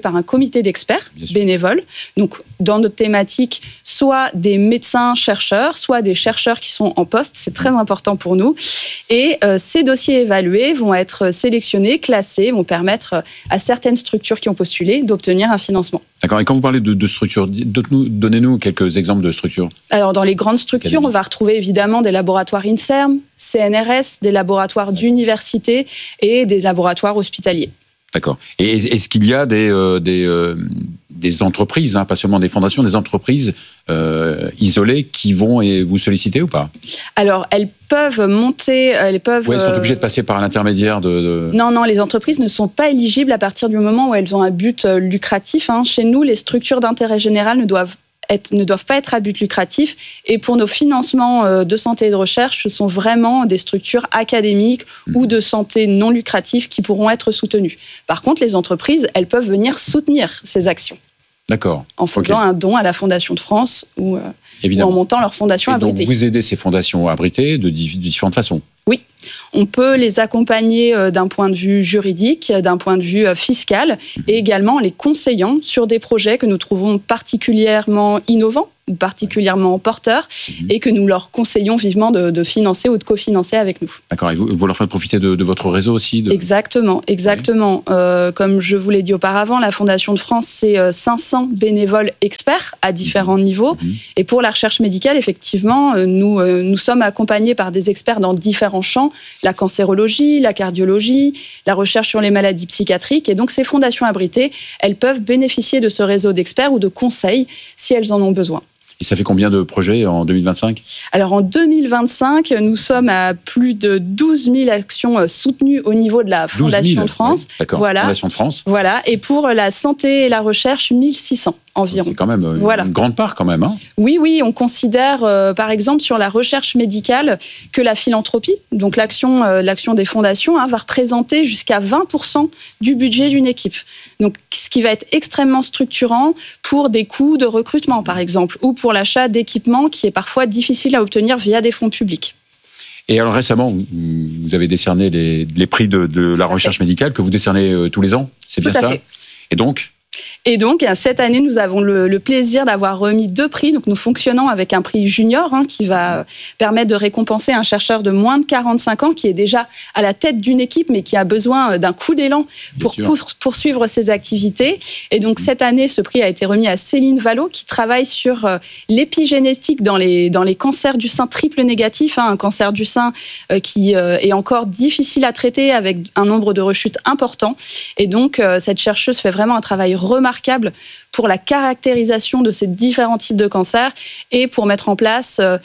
par un comité d'experts bénévoles. Donc, dans notre thématique, soit des médecins chercheurs, soit des chercheurs qui sont en poste. C'est très important pour nous. Et euh, ces dossiers évalués vont être sélectionnés, classés, vont permettre à certaines structures qui ont postulé d'obtenir un financement. D'accord. Et quand vous parlez de, de structures, donnez-nous quelques exemples de structures. Alors, dans les grandes structures, on va retrouver évidemment des laboratoires INSERM, C N R S, des laboratoires d'université et des laboratoires hospitaliers. D'accord. Et est-ce qu'il y a des, euh, des, euh, des entreprises, hein, pas seulement des fondations, des entreprises euh, isolées qui vont vous solliciter ou pas? Alors, elles peuvent monter, elles peuvent... Oui, elles sont obligées de passer par un intermédiaire de, de... Non, non, les entreprises ne sont pas éligibles à partir du moment où elles ont un but lucratif. Hein. Chez nous, les structures d'intérêt général ne doivent Être, ne doivent pas être à but lucratif. Et pour nos financements de santé et de recherche, ce sont vraiment des structures académiques mmh. ou de santé non lucratives qui pourront être soutenues. Par contre, les entreprises, elles peuvent venir soutenir ces actions. D'accord. En faisant okay. un don à la Fondation de France ou, euh, ou en montant leur fondation et abritée. Donc, vous aidez ces fondations abritées de, de différentes façons. Oui, on peut les accompagner d'un point de vue juridique, d'un point de vue fiscal, et également en les conseillant sur des projets que nous trouvons particulièrement innovants ou particulièrement porteurs, mmh. et que nous leur conseillons vivement de, de financer ou de cofinancer avec nous. D'accord, et vous, vous leur faites profiter de, de votre réseau aussi de... Exactement, exactement. Oui. Euh, comme je vous l'ai dit auparavant, la Fondation de France, c'est cinq cents bénévoles experts à différents mmh. niveaux. Mmh. Et pour la recherche médicale, effectivement, nous, euh, nous sommes accompagnés par des experts dans différents champs, la cancérologie, la cardiologie, la recherche sur les maladies psychiatriques. Et donc, ces fondations abritées, elles peuvent bénéficier de ce réseau d'experts ou de conseils si elles en ont besoin. Et ça fait combien de projets en deux mille vingt-cinq ? Alors en deux mille vingt-cinq, nous sommes à plus de douze mille actions soutenues au niveau de la Fondation de France. Oui, d'accord, voilà. Fondation de France. Voilà, et pour la santé et la recherche, mille six cents environ. C'est quand même une voilà. grande part quand même. Hein. Oui, oui, on considère euh, par exemple sur la recherche médicale que la philanthropie, donc l'action, euh, l'action des fondations, hein, va représenter jusqu'à vingt pour cent du budget d'une équipe. Donc, ce qui va être extrêmement structurant pour des coûts de recrutement par exemple, ou pour l'achat d'équipements qui est parfois difficile à obtenir via des fonds publics. Et alors récemment, vous avez décerné les, les prix de, de la recherche médicale que vous décernez euh, tous les ans, c'est bien ça ? Et donc ? Et donc, cette année, nous avons le, le plaisir d'avoir remis deux prix. Donc, nous fonctionnons avec un prix junior hein, qui va permettre de récompenser un chercheur de moins de quarante-cinq ans qui est déjà à la tête d'une équipe, mais qui a besoin d'un coup d'élan pour, pour poursuivre ses activités. Et donc, cette année, ce prix a été remis à Céline Vallot, qui travaille sur euh, l'épigénétique dans les, dans les cancers du sein triple négatif, hein, un cancer du sein euh, qui euh, est encore difficile à traiter avec un nombre de rechutes important. Et donc, euh, cette chercheuse fait vraiment un travail remarquable pour la caractérisation de ces différents types de cancers et pour mettre en place euh,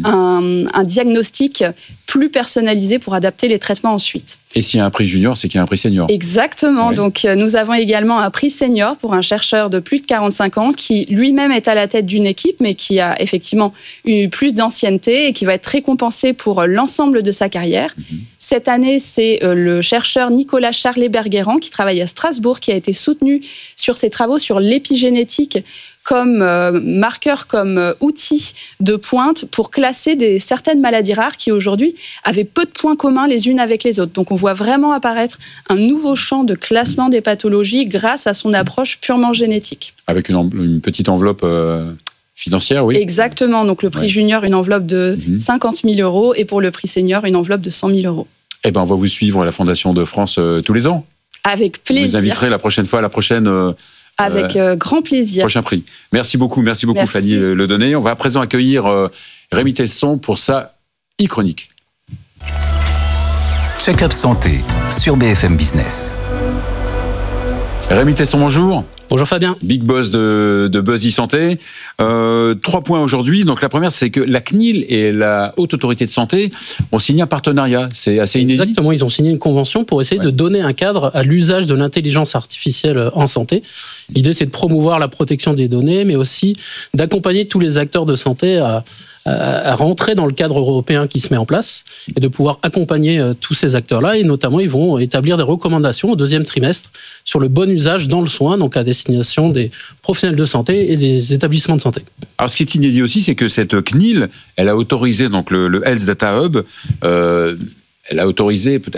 un, un diagnostic plus personnalisé pour adapter les traitements ensuite. Et s'il y a un prix junior, c'est qu'il y a un prix senior. Exactement. Oui. Donc, euh, nous avons également un prix senior pour un chercheur de plus de quarante-cinq ans qui lui-même est à la tête d'une équipe, mais qui a effectivement eu plus d'ancienneté et qui va être récompensé pour l'ensemble de sa carrière. Mm-hmm. Cette année, c'est euh, le chercheur Nicolas Charlet-Berguerand qui travaille à Strasbourg, qui a été soutenu sur ses travaux sur l'épigénétique comme euh, marqueur, comme euh, outil de pointe pour classer des, certaines maladies rares qui aujourd'hui avaient peu de points communs les unes avec les autres. Donc on voit vraiment apparaître un nouveau champ de classement des pathologies grâce à son approche purement génétique. Avec une, en, une petite enveloppe euh, financière, oui. Exactement. Donc le prix ouais. junior, une enveloppe de mmh. cinquante mille euros et pour le prix senior, une enveloppe de cent mille euros. Eh ben, on va vous suivre à la Fondation de France euh, tous les ans. Avec plaisir. Vous inviterez la prochaine fois à la prochaine... Euh, Avec euh, grand plaisir. Prochain prix. Merci beaucoup, merci beaucoup merci. Fanny Le Donné. On va à présent accueillir euh, Rémi Tesson pour sa e-chronique. Check-up santé sur B F M Business. Rémi Tesson, bonjour. Bonjour Fabien. Big boss de, de Buzz e-santé. Euh, trois points aujourd'hui. Donc la première, c'est que la C N I L et la Haute Autorité de Santé ont signé un partenariat. C'est assez inédit. Exactement, ils ont signé une convention pour essayer ouais. de donner un cadre à l'usage de l'intelligence artificielle en santé. L'idée, c'est de promouvoir la protection des données, mais aussi d'accompagner tous les acteurs de santé à, à, à rentrer dans le cadre européen qui se met en place et de pouvoir accompagner euh, tous ces acteurs-là. Et notamment, ils vont établir des recommandations au deuxième trimestre sur le bon usage dans le soin, donc à destination des professionnels de santé et des établissements de santé. Alors, ce qui est inédit aussi, c'est que cette C N I L, elle a autorisé donc le, le Health Data Hub, euh, elle a autorisé à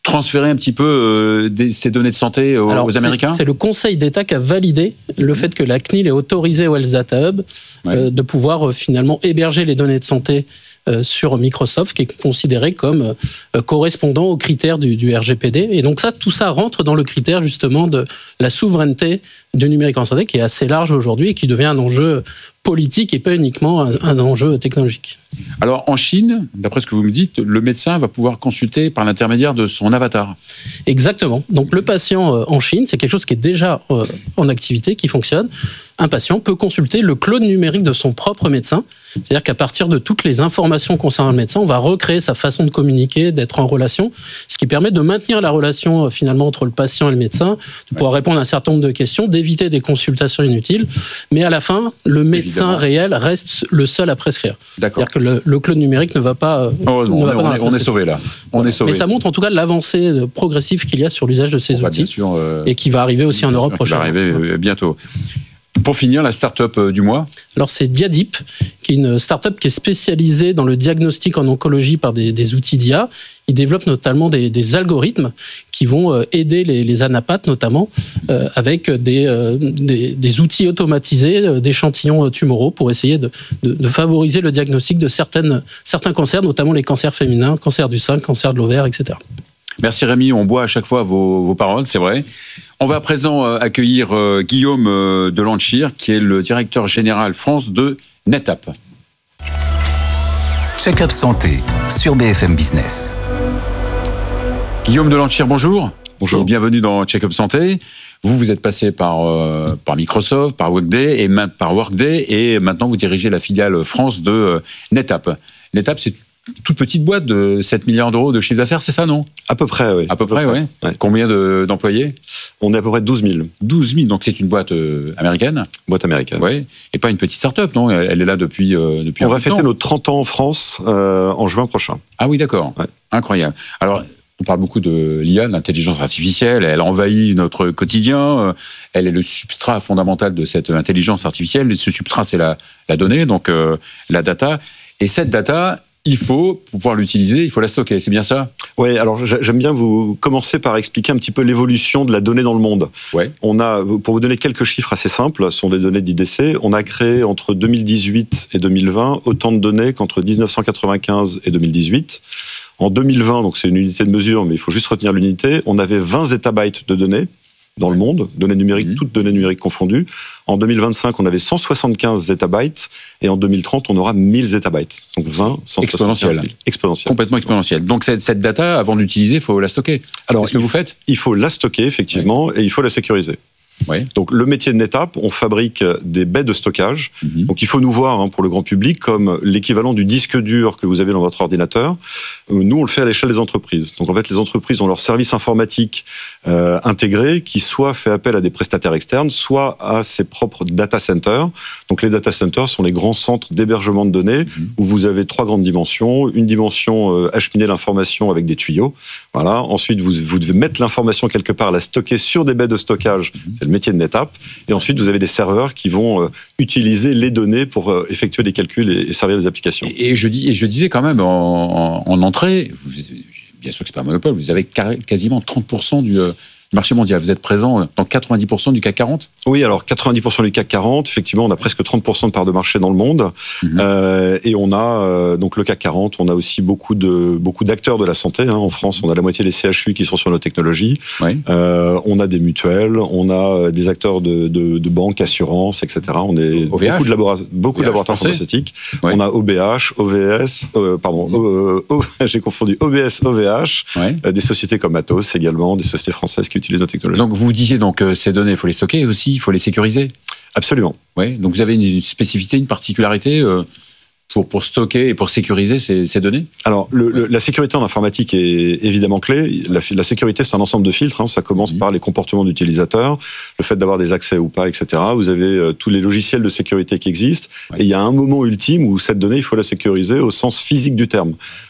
transférer un petit peu euh, des, ces données de santé aux, Alors, aux Américains? C'est le Conseil d'État qui a validé le fait que la C N I L ait autorisé au Health Data Hub ouais. euh, de pouvoir euh, finalement héberger les données de santé euh, sur Microsoft, qui est considéré comme euh, correspondant aux critères du, du R G P D. Et donc ça, tout ça rentre dans le critère justement de la souveraineté du numérique en santé, qui est assez large aujourd'hui et qui devient un enjeu politique et pas uniquement un, un enjeu technologique. Alors en Chine, d'après ce que vous me dites, le médecin va pouvoir consulter par l'intermédiaire de son avatar. Exactement. Donc le patient euh, en Chine, c'est quelque chose qui est déjà euh, en activité, qui fonctionne. Un patient peut consulter le clone numérique de son propre médecin. C'est-à-dire qu'à partir de toutes les informations concernant le médecin, on va recréer sa façon de communiquer, d'être en relation, ce qui permet de maintenir la relation euh, finalement entre le patient et le médecin, de pouvoir répondre à un certain nombre de questions, d'éviter des consultations inutiles. Mais à la fin, le médecin Évidemment. réel reste le seul à prescrire. D'accord. C'est-à-dire que le, le clone numérique ne va pas. Euh, Heureusement, ne va on, pas est, on est sauvé là. On voilà. est sauvé. Mais ça montre en tout cas l'avancée progressive qu'il y a sur l'usage de ces bah, outils sûr, euh, et qui va arriver aussi en Europe prochainement. Qui va arriver euh, bientôt. Pour finir, la start-up du mois. Alors c'est Diadip, qui est une start-up qui est spécialisée dans le diagnostic en oncologie par des, des outils d'I A. Ils développent notamment des, des algorithmes qui vont aider les, les anapathes, notamment, euh, avec des, euh, des, des outils automatisés euh, d'échantillons tumoraux pour essayer de, de, de favoriser le diagnostic de certaines, certains cancers, notamment les cancers féminins, cancer du sein, cancer de l'ovaire, et cetera. Merci Rémi, on boit à chaque fois vos, vos paroles, c'est vrai. On va à présent accueillir Guillaume de Lanchir, qui est le directeur général France de NetApp. Check-up santé sur B F M Business. Guillaume de Lanchir, bonjour. Bonjour. Et bienvenue dans Check-up santé. Vous, vous êtes passé par, euh, par Microsoft, par Workday, et par Workday, et maintenant vous dirigez la filiale France de euh, NetApp. NetApp, c'est toute petite boîte de sept milliards d'euros de chiffre d'affaires, c'est ça, non? À peu près, oui. À peu, à peu près, oui. Ouais. Combien de, d'employés? On est à peu près douze mille. douze mille, donc c'est une boîte euh, américaine? Boîte américaine. Oui, et pas une petite start-up, non? Elle, elle est là depuis, euh, depuis On un va fêter temps. nos trente ans en France euh, en juin prochain. Ah oui, d'accord. Ouais. Incroyable. Alors, on parle beaucoup de l'I A, de l'intelligence artificielle, elle envahit notre quotidien, elle est le substrat fondamental de cette intelligence artificielle, et ce substrat, c'est la, la donnée, donc euh, la data. Et cette data, il faut, pour pouvoir l'utiliser, il faut la stocker, c'est bien ça? Oui, alors j'aime bien vous commencer par expliquer un petit peu l'évolution de la donnée dans le monde. Ouais. On a, pour vous donner quelques chiffres assez simples, ce sont des données d'I D C, on a créé entre deux mille dix-huit et deux mille vingt autant de données qu'entre dix-neuf cent quatre-vingt-quinze et deux mille dix-huit. En deux mille vingt, donc c'est une unité de mesure, mais il faut juste retenir l'unité, on avait vingt zétabytes de données dans le monde, données numériques, mmh. toutes données numériques confondues. En deux mille vingt-cinq, on avait cent soixante-quinze zétabytes, et en deux mille trente, on aura mille zétabytes. Donc vingt, cent soixante-quinze mille. Exponentiel. Complètement exponentiel. Donc cette, cette data, avant d'utiliser, il faut la stocker. Alors, c'est ce que vous faites? Il faut la stocker, effectivement, oui. Et il faut la sécuriser. Oui. Donc le métier de NetApp, on fabrique des baies de stockage. Mm-hmm. Donc il faut nous voir hein, pour le grand public comme l'équivalent du disque dur que vous avez dans votre ordinateur. Nous on le fait à l'échelle des entreprises. Donc en fait les entreprises ont leur service informatique euh, intégré qui soit fait appel à des prestataires externes, soit à ses propres data centers. Donc les data centers sont les grands centres d'hébergement de données mm-hmm. où vous avez trois grandes dimensions. Une dimension euh, acheminer l'information avec des tuyaux. Voilà. Ensuite vous, vous devez mettre l'information quelque part, la stocker sur des baies de stockage. Mm-hmm. C'est le métier de NetApp. Et ensuite, vous avez des serveurs qui vont euh, utiliser les données pour euh, effectuer des calculs et, et servir des applications. Et, et, je dis, et je disais quand même en, en, en entrée, vous, bien sûr que c'est pas un monopole, vous avez quasiment trente pour cent du, euh, du marché mondial. Vous êtes présent dans quatre-vingt-dix pour cent du C A C quarante? Oui, alors quatre-vingt-dix pour cent du C A C quarante, effectivement, on a presque trente pour cent de part de marché dans le monde. Mmh. Euh, et on a, euh, donc le C A C quarante, on a aussi beaucoup, de, beaucoup d'acteurs de la santé. Hein. En France, on a la moitié des C H U qui sont sur nos technologies. Oui. Euh, on a des mutuelles, on a des acteurs de, de, de banques, assurances, et cetera. On est O V H. beaucoup de, labora- beaucoup de laboratoires pharmaceutiques. Oui. On a O B H, O V S, euh, pardon, mmh. o, o, j'ai confondu O B S, O V H, oui. euh, des sociétés comme Atos également, des sociétés françaises qui utilisent nos technologies. Donc vous disiez donc euh, ces données, il faut les stocker aussi, il faut les sécuriser. Absolument. Oui. Donc vous avez une spécificité, une particularité euh, pour, pour stocker et pour sécuriser ces, ces données? Alors, le, le, la sécurité en informatique est évidemment clé. La, la sécurité, c'est un ensemble de filtres. Hein. Ça commence mmh. par les comportements d'utilisateurs, le fait d'avoir des accès ou pas, et cetera. Vous avez euh, tous les logiciels de sécurité qui existent. Ouais. Et il y a un moment ultime où cette donnée, il faut la sécuriser au sens physique du terme.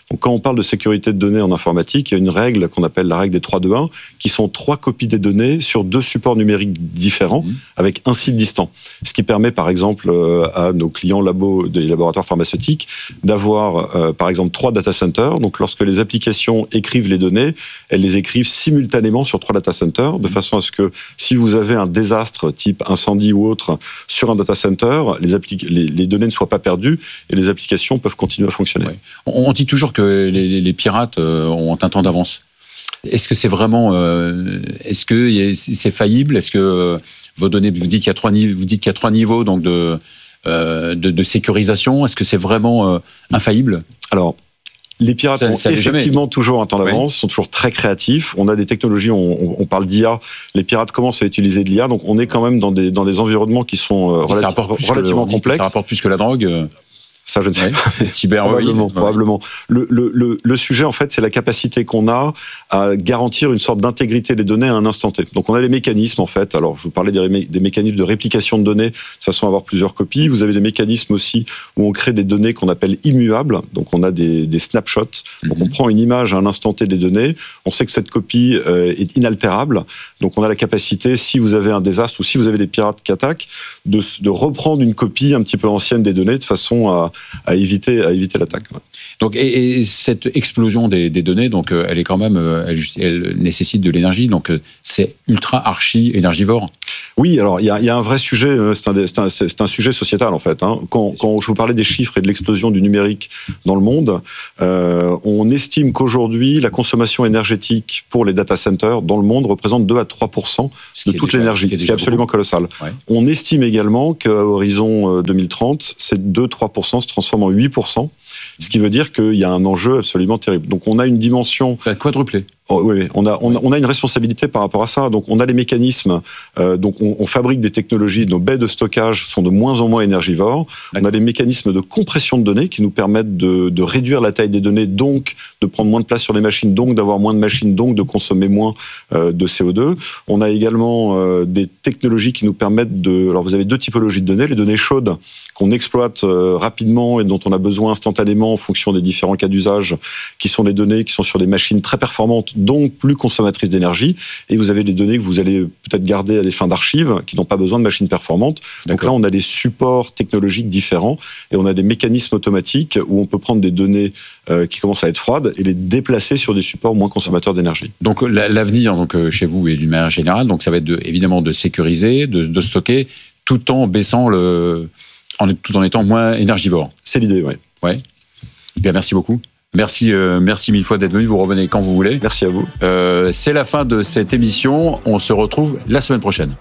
Donc quand on parle de sécurité de données en informatique, il y a une règle qu'on appelle la règle des trois deux un, qui sont trois copies des données sur deux supports numériques différents, mmh. avec un site distant. Ce qui permet par exemple à nos clients labos des laboratoires pharmaceutiques d'avoir euh, par exemple trois data centers. Donc lorsque les applications écrivent les données, elles les écrivent simultanément sur trois data centers, de façon à ce que si vous avez un désastre type incendie ou autre sur un data center, les, appli- les, les données ne soient pas perdues et les applications peuvent continuer à fonctionner. Ouais. On dit toujours que les, les pirates ont un temps d'avance. Est-ce que c'est vraiment, euh, est-ce que c'est faillible? Est-ce que vos données, vous dites qu'il y a trois niveaux, vous dites qu'il y a trois niveaux donc de, euh, de, de sécurisation. Est-ce que c'est vraiment euh, infaillible? Alors, les pirates ça, ont ça effectivement jamais. toujours un temps d'avance, oui. sont toujours très créatifs. On a des technologies, on, on parle d'I A. Les pirates commencent à utiliser de l'I A, donc on est quand même dans des, dans des environnements qui sont euh, relati- relativement le, complexes. Ça rapporte plus que la drogue. Euh... Ça, je ne sais ouais. pas. Cyber, probablement. Oui. probablement. Le, le, le, le sujet, en fait, c'est la capacité qu'on a à garantir une sorte d'intégrité des données à un instant T. Donc, on a les mécanismes, en fait. Alors, je vous parlais des, des mécanismes de réplication de données, de façon à avoir plusieurs copies. Vous avez des mécanismes aussi où on crée des données qu'on appelle immuables. Donc, on a des, des snapshots. Donc, on prend une image à un instant T des données. On sait que cette copie euh, est inaltérable. Donc, on a la capacité, si vous avez un désastre ou si vous avez des pirates qui attaquent, de, de reprendre une copie un petit peu ancienne des données de façon à à éviter, à éviter l'attaque. Ouais. Donc, et, et cette explosion des, des données, donc, euh, elle est quand même, euh, elle, elle nécessite de l'énergie, donc euh, c'est ultra archi énergivore. Oui, alors il y a, y a un vrai sujet, c'est un, c'est un, c'est un sujet sociétal en fait. Hein. Quand, quand je vous parlais des chiffres et de l'explosion du numérique dans le monde, euh, on estime qu'aujourd'hui la consommation énergétique pour les data centers dans le monde représente deux à trois pour cent de toute déjà, l'énergie, ce qui est absolument beaucoup. colossal. Ouais. On estime également qu'à horizon deux mille trente, ces deux à trois pour cent se transforment en huit pour cent, ce qui veut dire qu'il y a un enjeu absolument terrible. Donc on a une dimension... Ça a quadruplé. Oh, oui, on a, on a, on a une responsabilité par rapport à ça. Donc, on a les mécanismes. Euh, donc, on, on fabrique des technologies. Nos baies de stockage sont de moins en moins énergivores. D'accord. On a des mécanismes de compression de données qui nous permettent de, de réduire la taille des données, donc de prendre moins de place sur les machines, donc d'avoir moins de machines, donc de consommer moins euh, de C O deux. On a également euh, des technologies qui nous permettent de... Alors, vous avez deux typologies de données. Les données chaudes qu'on exploite euh, rapidement et dont on a besoin instantanément en fonction des différents cas d'usage, qui sont les données qui sont sur des machines très performantes, donc plus consommatrices d'énergie, et vous avez des données que vous allez peut-être garder à des fins d'archives, qui n'ont pas besoin de machines performantes. D'accord. Donc là, on a des supports technologiques différents, et on a des mécanismes automatiques où on peut prendre des données euh, qui commencent à être froides et les déplacer sur des supports moins consommateurs d'énergie. Donc l'avenir donc, chez vous, et d'une manière générale, donc ça va être de, évidemment de sécuriser, de, de stocker, tout en baissant le... En, tout en étant moins énergivore. C'est l'idée, oui. Ouais. Bien, merci beaucoup. Merci, euh, merci mille fois d'être venu. Vous revenez quand vous voulez. Merci à vous. Euh, c'est la fin de cette émission. On se retrouve la semaine prochaine.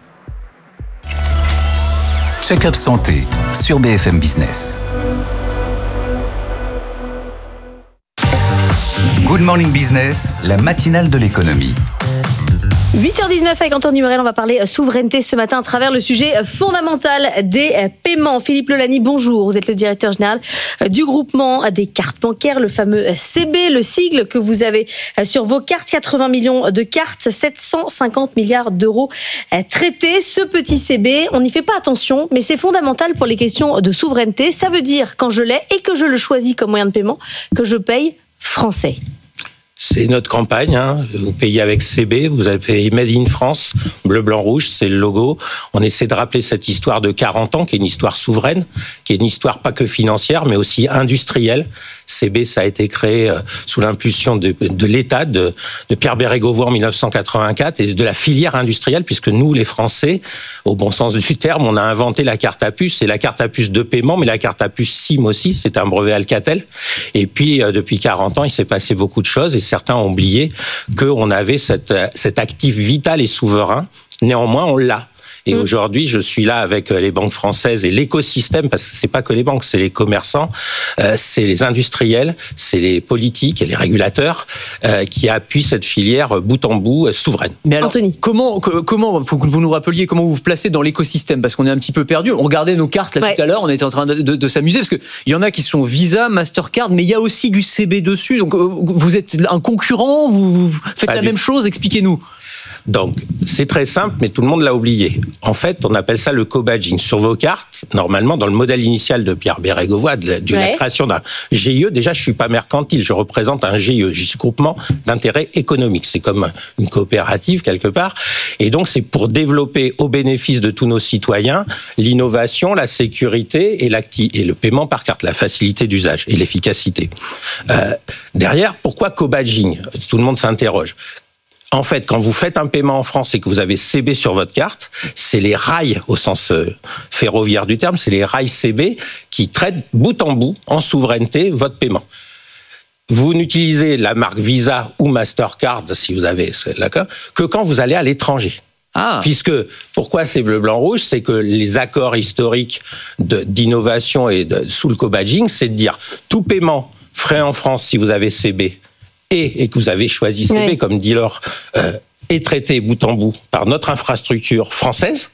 Check-up santé sur B F M Business. Good Morning Business, la matinale de l'économie. huit heures dix-neuf avec Anthony Morel, on va parler souveraineté ce matin à travers le sujet fondamental des paiements. Philippe Lelani, bonjour. Vous êtes le directeur général du groupement des cartes bancaires, le fameux C B, le sigle que vous avez sur vos cartes. quatre-vingts millions de cartes, sept cent cinquante milliards d'euros traités. Ce petit C B, on n'y fait pas attention, mais c'est fondamental pour les questions de souveraineté. Ça veut dire, quand je l'ai et que je le choisis comme moyen de paiement, que je paye français. C'est notre campagne, hein. Vous payez avec C B, vous avez payé Made in France, bleu, blanc, rouge, c'est le logo. On essaie de rappeler cette histoire de quarante ans, qui est une histoire souveraine, qui est une histoire pas que financière, mais aussi industrielle. C B, ça a été créé sous l'impulsion de, de l'État, de, de Pierre Bérégovoy en dix-neuf cent quatre-vingt-quatre, et de la filière industrielle, puisque nous, les Français, au bon sens du terme, on a inventé la carte à puce. C'est la carte à puce de paiement, mais la carte à puce SIM aussi, c'est un brevet Alcatel. Et puis, depuis quarante ans, il s'est passé beaucoup de choses, et certains ont oublié qu'on avait cette, cet actif vital et souverain. Néanmoins, on l'a. Et mmh. aujourd'hui, je suis là avec les banques françaises et l'écosystème, parce que c'est pas que les banques, c'est les commerçants, euh, c'est les industriels, c'est les politiques et les régulateurs euh, qui appuient cette filière bout en bout euh, souveraine. Mais alors, Anthony, comment, comment, faut que vous nous rappeliez comment vous vous placez dans l'écosystème, parce qu'on est un petit peu perdu. On regardait nos cartes là ouais. tout à l'heure, on était en train de, de, de s'amuser, parce que il y en a qui sont Visa, Mastercard, mais il y a aussi du C B dessus. Donc, vous êtes un concurrent, vous, vous faites pas la du... même chose. Expliquez-nous. Donc, c'est très simple, mais tout le monde l'a oublié. En fait, on appelle ça le co-badging. Sur vos cartes, normalement, dans le modèle initial de Pierre Bérégovoy, de, la, de ouais. la création d'un G I E, déjà, je suis pas mercantile, je représente un G I E, groupement d'intérêt économique. C'est comme une coopérative, quelque part. Et donc, c'est pour développer au bénéfice de tous nos citoyens l'innovation, la sécurité et, et le paiement par carte, la facilité d'usage et l'efficacité. Euh, derrière, pourquoi co-badging ? Tout le monde s'interroge. En fait, quand vous faites un paiement en France et que vous avez C B sur votre carte, c'est les rails, au sens ferroviaire du terme, c'est les rails C B qui traitent bout en bout, en souveraineté, votre paiement. Vous n'utilisez la marque Visa ou Mastercard, si vous avez d'accord, que quand vous allez à l'étranger. Ah. Puisque, pourquoi c'est bleu, blanc, rouge ? C'est que les accords historiques de, d'innovation et de, sous le co-badging, c'est de dire tout paiement frais en France si vous avez C B et, et que vous avez choisi C B oui. comme dealer euh, est traité bout en bout par notre infrastructure française.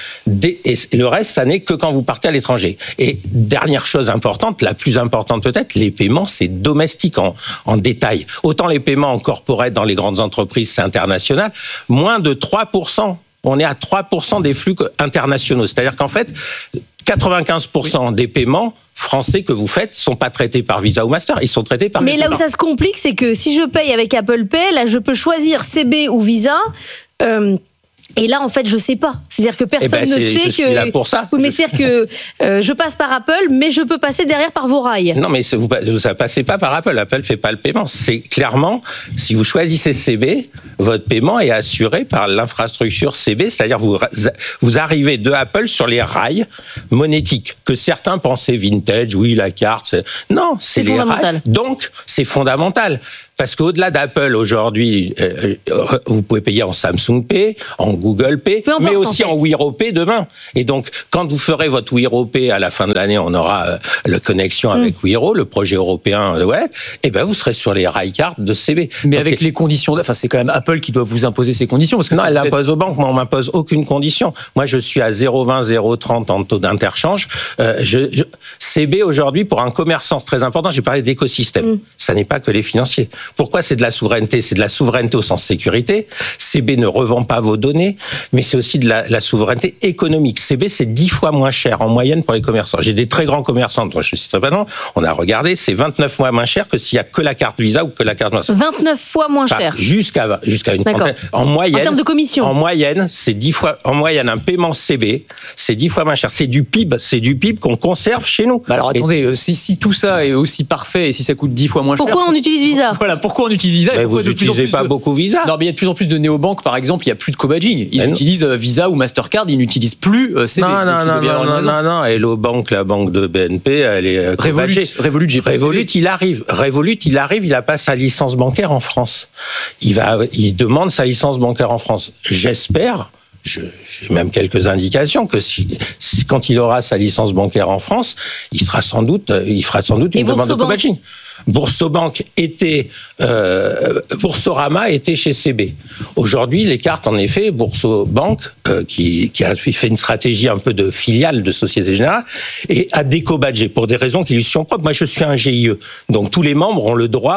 Et le reste, ça n'est que quand vous partez à l'étranger. Et dernière chose importante, la plus importante peut-être, les paiements, c'est domestique en, en détail. Autant les paiements en corporate dans les grandes entreprises, c'est international, moins de trois pour cent. On est à trois pour cent des flux internationaux. C'est-à-dire qu'en fait, quatre-vingt-quinze pour cent oui. des paiements français que vous faites sont pas traités par Visa ou Master, ils sont traités par... Mais là où ça se complique, c'est que si je paye avec Apple Pay, là, je peux choisir C B ou Visa... Euh Et là, en fait, je sais pas. C'est-à-dire que personne eh ben, ne sait je que. Je suis là pour ça. Oui, mais c'est-à-dire que euh, je passe par Apple, mais je peux passer derrière par vos rails. Non, mais vous ne passez pas par Apple. Apple fait pas le paiement. C'est clairement, si vous choisissez C B, votre paiement est assuré par l'infrastructure C B, c'est-à-dire vous vous arrivez de Apple sur les rails monétiques que certains pensaient vintage. Oui, la carte. C'est... Non, c'est, c'est les rails. Donc, c'est fondamental. Parce qu'au-delà d'Apple, aujourd'hui, euh, vous pouvez payer en Samsung Pay, en Google Pay, mais aussi en, fait. en Wiro Pay demain. Et donc, quand vous ferez votre Wiro Pay à la fin de l'année, on aura euh, la connexion mm. avec Wiro, le projet européen, euh, ouais, et ben vous serez sur les rail cards de C B. Mais donc, avec les conditions, enfin c'est quand même Apple qui doit vous imposer ces conditions. Parce que non, elle êtes... l'impose aux banques, moi on m'impose aucune condition. Moi je suis à zéro virgule vingt, zéro virgule trente en taux d'interchange. Euh, je, je... C B aujourd'hui, pour un commerçant, c'est très important, j'ai parlé d'écosystème. Mm. Ça n'est pas que les financiers. Pourquoi c'est de la souveraineté ? C'est de la souveraineté au sens sécurité. C B ne revend pas vos données, mais c'est aussi de la, la souveraineté économique. C B, c'est dix fois moins cher en moyenne pour les commerçants. J'ai des très grands commerçants, dont je ne citerai pas non, on a regardé, c'est vingt-neuf fois moins cher que s'il n'y a que la carte Visa ou que la carte Master. vingt-neuf fois moins cher. Enfin, jusqu'à, jusqu'à une trentaine. En moyenne. En termes de commission. En moyenne, c'est dix fois, en moyenne, un paiement C B, c'est dix fois moins cher. C'est du P I B, c'est du P I B qu'on conserve chez nous. Bah alors attendez, et... si, si tout ça est aussi parfait et si ça coûte dix fois moins pourquoi cher. Pourquoi on utilise Visa ? Voilà, pourquoi on utilise Visa ? Mais vous n'utilisez pas de... beaucoup Visa. Non, mais il y a de plus en plus de néobanques, par exemple, il n'y a plus de co-badging. Ils mais utilisent non. Visa ou Mastercard, ils n'utilisent plus C B. Non, non, non, non, non, non, non. Hello Bank, la banque de B N P, elle est Revolut. Revolut, j'ai pas Revolut, il arrive. Revolut, il arrive, il n'a pas sa licence bancaire en France. Il va, il demande sa licence bancaire en France. J'espère. Je, j'ai même quelques indications que si, si, quand il aura sa licence bancaire en France, il sera sans doute, il fera sans doute une Et demande de co-badging. Boursobank était, euh, Boursorama était chez C B. Aujourd'hui, les cartes, en effet, Boursobank, euh, qui, qui a fait une stratégie un peu de filiale de Société Générale, et a déco-badgé pour des raisons qui lui sont propres. Moi, je suis un G I E, donc tous les membres ont le droit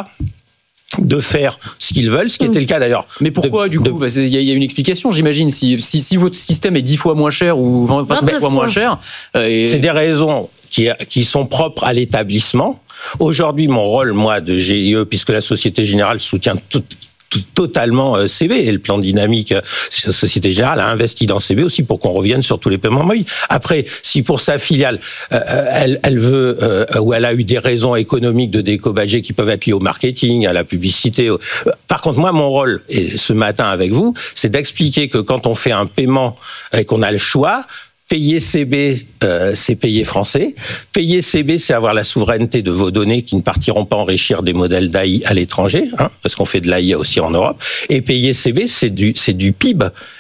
de faire ce qu'ils veulent, ce qui était le cas d'ailleurs. Mais pourquoi de, du coup Il de... y a une explication, j'imagine. Si, si, si votre système est dix fois moins cher ou vingt-neuf fois moins cher... Euh, et... C'est des raisons qui, qui sont propres à l'établissement. Aujourd'hui, mon rôle, moi, de G I E, puisque la Société Générale soutient tout, tout, totalement C B, et le plan dynamique, la Société Générale a investi dans C B aussi pour qu'on revienne sur tous les paiements mobiles. Après, si pour sa filiale, euh, elle, elle veut, euh, ou elle a eu des raisons économiques de déco-badger qui peuvent être liées au marketing, à la publicité. Au... Par contre, moi, mon rôle, et ce matin avec vous, c'est d'expliquer que quand on fait un paiement et qu'on a le choix, payer C B, euh, c'est payer français. Payer C B, c'est avoir la souveraineté de vos données qui ne partiront pas enrichir des modèles d'A I à l'étranger, hein, parce qu'on fait de l'A I aussi en Europe. Et payer C B, c'est du, c'est du P I B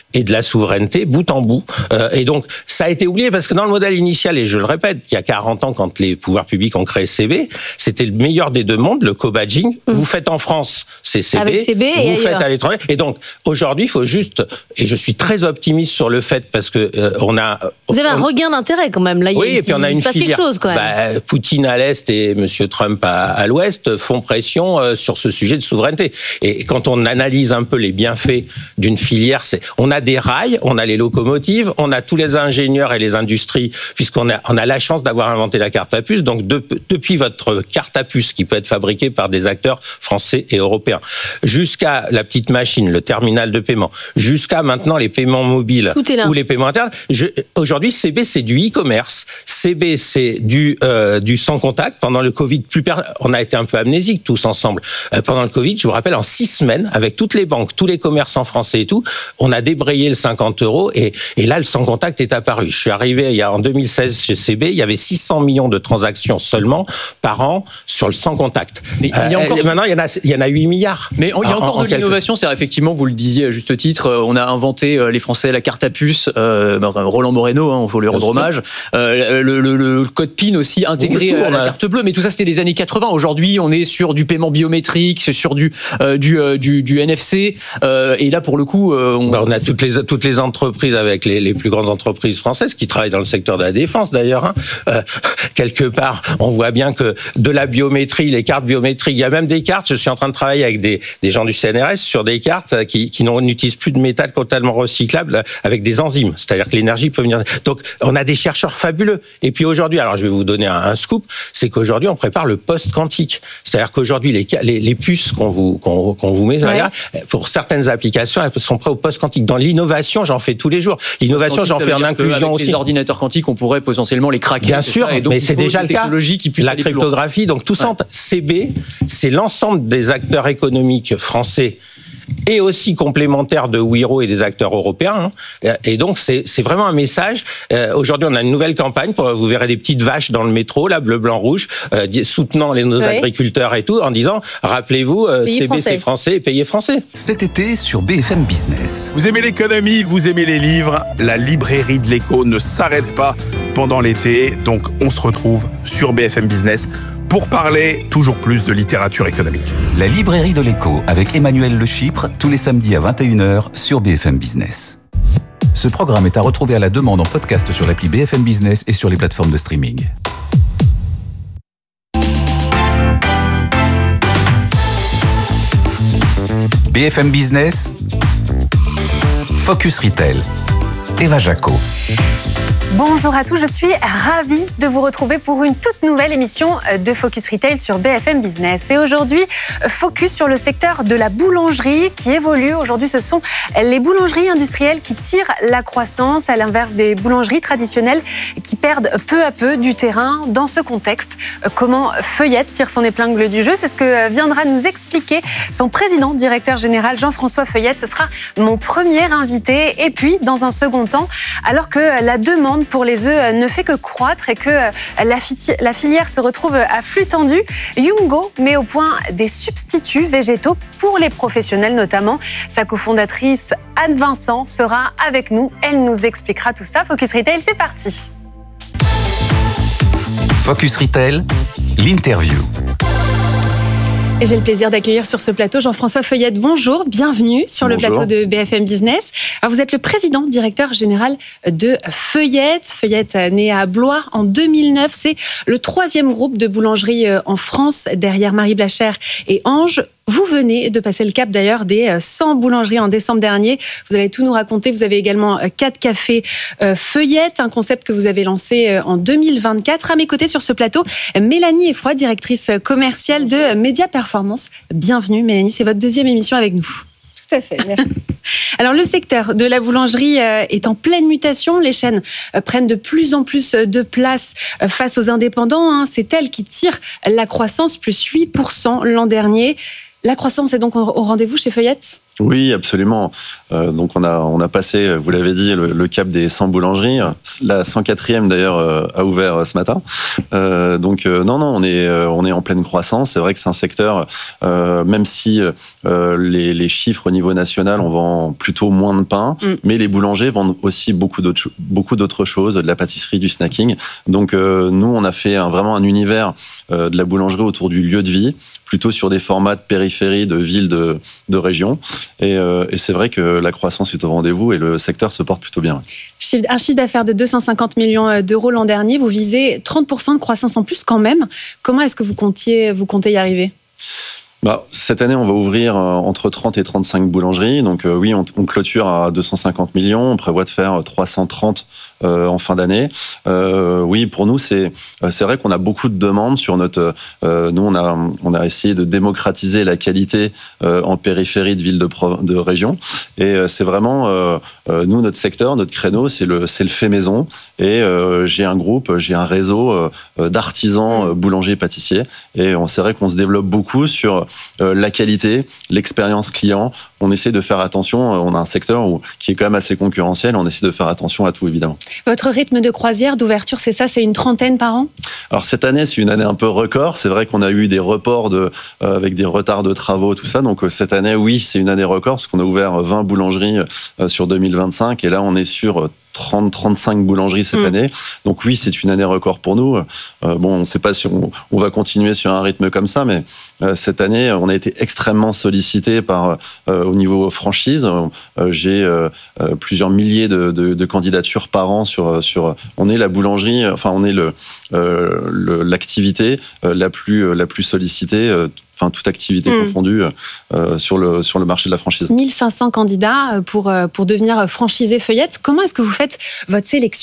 et de la souveraineté bout en bout. Euh, et donc, ça a été oublié parce que dans le modèle initial, et je le répète, il y a quarante ans, quand les pouvoirs publics ont créé C B, c'était le meilleur des deux mondes, le co-badging. Mmh. Vous faites en France, c'est C B, Avec C B vous et faites ailleurs. à l'étranger. Et donc, aujourd'hui, il faut juste, et je suis très optimiste sur le fait parce que euh, on a... Vous avez on, un regain d'intérêt quand même. Là, il, oui, et puis on a il une se passe filière. quelque chose quand même. Bah, Poutine à l'Est et M. Trump à, à l'Ouest font pression euh, sur ce sujet de souveraineté. Et quand on analyse un peu les bienfaits d'une filière, c'est, on a des rails, on a les locomotives, on a tous les ingénieurs et les industries, puisqu'on a, on a la chance d'avoir inventé la carte à puce. Donc de, depuis votre carte à puce, qui peut être fabriquée par des acteurs français et européens, jusqu'à la petite machine, le terminal de paiement, jusqu'à maintenant les paiements mobiles ou les paiements internes, je, aujourd'hui C B c'est du e-commerce, C B c'est du, euh, du sans contact. Pendant le Covid, plus per... on a été un peu amnésiques tous ensemble. Euh, pendant le Covid, je vous rappelle, en six semaines, avec toutes les banques, tous les commerçants français et tout, on a débrayé le cinquante euros et, et là, le sans contact est apparu. Je suis arrivé il y a, en deux mille seize chez C B, il y avait six cents millions de transactions seulement par an sur le sans contact. Mais il y a encore... euh, maintenant, il y en a, il y en a huit milliards. Mais il y a encore en, de l'innovation, quelques... c'est effectivement, vous le disiez à juste titre, on a inventé les Français la carte à puce, euh, Roland Moreno, hein, il faut lui rendre hommage, euh, le, le, le code PIN aussi intégré à la carte bleue, mais tout ça c'était les années quatre-vingts. Aujourd'hui, on est sur du paiement biométrique, sur du euh, du, euh, du du N F C, euh, et là pour le coup, euh, on... Bah, on a toutes les toutes les entreprises avec les, les plus grandes entreprises françaises qui travaillent dans le secteur de la défense d'ailleurs. Hein. Euh, quelque part, on voit bien que de la biométrie, les cartes biométriques, il y a même des cartes. Je suis en train de travailler avec des des gens du C N R S sur des cartes qui qui n'utilisent plus de métal totalement recyclable avec des enzymes, c'est-à-dire que l'énergie peut venir. Donc on a des chercheurs fabuleux. Et puis aujourd'hui, alors je vais vous donner un, un scoop, c'est qu'aujourd'hui on prépare le post-quantique. C'est-à-dire qu'aujourd'hui les, les, les puces qu'on vous qu'on, qu'on vous met, ouais. pour certaines applications, elles sont prêtes au post-quantique. Dans l'innovation, j'en fais tous les jours. L'innovation, j'en fais en inclusion aussi. Les ordinateurs quantiques, on pourrait potentiellement les craquer. Bien sûr, ça, donc mais c'est déjà le cas. Qui la cryptographie, donc tout ça, ouais. C B, c'est l'ensemble des acteurs économiques français et aussi complémentaire de Wiro et des acteurs européens. Et donc, c'est, c'est vraiment un message. Euh, aujourd'hui, on a une nouvelle campagne. Pour, vous verrez des petites vaches dans le métro, là, bleu, blanc, rouge, euh, soutenant les, nos oui. agriculteurs et tout, en disant, rappelez-vous, euh, C B, français. C'est français et payez français. Cet été, sur B F M Business. Vous aimez l'économie, vous aimez les livres, la librairie de l'écho ne s'arrête pas pendant l'été. Donc, on se retrouve sur B F M Business pour parler toujours plus de littérature économique. La librairie de l'écho avec Emmanuel Le Chypre, tous les samedis à vingt et une heures sur B F M Business. Ce programme est à retrouver à la demande en podcast sur l'appli B F M Business et sur les plateformes de streaming. B F M Business, Focus Retail, Eva Jaco. Bonjour à tous, je suis ravie de vous retrouver pour une toute nouvelle émission de Focus Retail sur B F M Business. Et aujourd'hui, focus sur le secteur de la boulangerie qui évolue. Aujourd'hui, ce sont les boulangeries industrielles qui tirent la croissance, à l'inverse des boulangeries traditionnelles qui perdent peu à peu du terrain. Dans ce contexte, comment Feuillette tire son épingle du jeu, c'est ce que viendra nous expliquer son président, directeur général Jean-François Feuillette. Ce sera mon premier invité. Et puis, dans un second temps, alors que la demande pour les œufs ne fait que croître et que la, fi- la filière se retrouve à flux tendu, Yungo met au point des substituts végétaux pour les professionnels notamment. Sa cofondatrice Anne Vincent sera avec nous. Elle nous expliquera tout ça. Focus Retail, c'est parti. Focus Retail, l'interview. Et j'ai le plaisir d'accueillir sur ce plateau Jean-François Feuillette. Bonjour, bienvenue sur Bonjour. Le plateau de B F M Business. Alors vous êtes le président, directeur général de Feuillette. Feuillette, né à Blois en deux mille neuf. C'est le troisième groupe de boulangerie en France, derrière Marie Blachère et Ange. Vous venez de passer le cap d'ailleurs des cent boulangeries en décembre dernier. Vous allez tout nous raconter. Vous avez également quatre cafés Feuillette, un concept que vous avez lancé en deux mille vingt-quatre. À mes côtés sur ce plateau, Mélanie Effroy, directrice commerciale de Média Performance. Bienvenue Mélanie, c'est votre deuxième émission avec nous. Tout à fait, merci. Alors le secteur de la boulangerie est en pleine mutation. Les chaînes prennent de plus en plus de place face aux indépendants. C'est elles qui tirent la croissance, plus huit pour cent l'an dernier. La croissance est donc au rendez-vous chez Feuillette ? Oui, absolument. Euh, donc on a on a passé, vous l'avez dit, le, le cap des cent boulangeries. La cent quatrième d'ailleurs euh, a ouvert ce matin. Euh, donc euh, non non, on est euh, on est en pleine croissance. C'est vrai que c'est un secteur, euh, même si euh, les, les chiffres au niveau national, on vend plutôt moins de pain, mm. mais les boulangers vendent aussi beaucoup d'autres beaucoup d'autres choses, de la pâtisserie, du snacking. Donc euh, nous, on a fait un, vraiment un univers euh, de la boulangerie autour du lieu de vie, plutôt sur des formats de périphérie, de villes, de, de régions. Et, euh, et c'est vrai que la croissance est au rendez-vous et le secteur se porte plutôt bien. Un chiffre d'affaires de deux cent cinquante millions d'euros l'an dernier, vous visez trente pour cent de croissance en plus quand même. Comment est-ce que vous comptiez, vous comptez y arriver ? Bah, cette année, on va ouvrir entre trente et trente-cinq boulangeries. Donc euh, oui, on, on clôture à deux cent cinquante millions. On prévoit de faire trois cent trente euh, en fin d'année. Euh, oui, pour nous, c'est c'est vrai qu'on a beaucoup de demandes sur notre. Euh, nous, on a on a essayé de démocratiser la qualité euh, en périphérie de villes de, de région. Et euh, c'est vraiment euh, euh, nous, notre secteur, notre créneau, c'est le c'est le fait maison. Et euh, j'ai un groupe, j'ai un réseau euh, d'artisans euh, boulangers, pâtissiers. Et on c'est vrai qu'on se développe beaucoup sur Euh, la qualité, l'expérience client. On essaie de faire attention. On a un secteur où, qui est quand même assez concurrentiel. On essaie de faire attention à tout, évidemment. Votre rythme de croisière, d'ouverture, c'est ça, c'est une trentaine par an ? Alors cette année, c'est une année un peu record. C'est vrai qu'on a eu des reports de, euh, avec des retards de travaux, tout ça. Donc euh, cette année, oui, c'est une année record parce qu'on a ouvert vingt boulangeries euh, sur deux mille vingt-cinq. Et là, on est sur euh, trente à trente-cinq boulangeries cette mmh. année. Donc oui, c'est une année record pour nous. Euh, bon, on ne sait pas si on, on va continuer sur un rythme comme ça, mais euh, cette année, on a été extrêmement sollicité par, euh, au niveau franchise. Euh, j'ai euh, plusieurs milliers de, de, de candidatures par an sur, sur... On est la boulangerie, enfin, on est le, euh, le, l'activité euh, la, plus, la plus sollicitée, euh, enfin toute activité mmh. confondue euh, sur, le, sur le marché de la franchise. mille cinq cents candidats pour, pour devenir franchisé Feuillette. Comment est-ce que vous faites votre sélection ?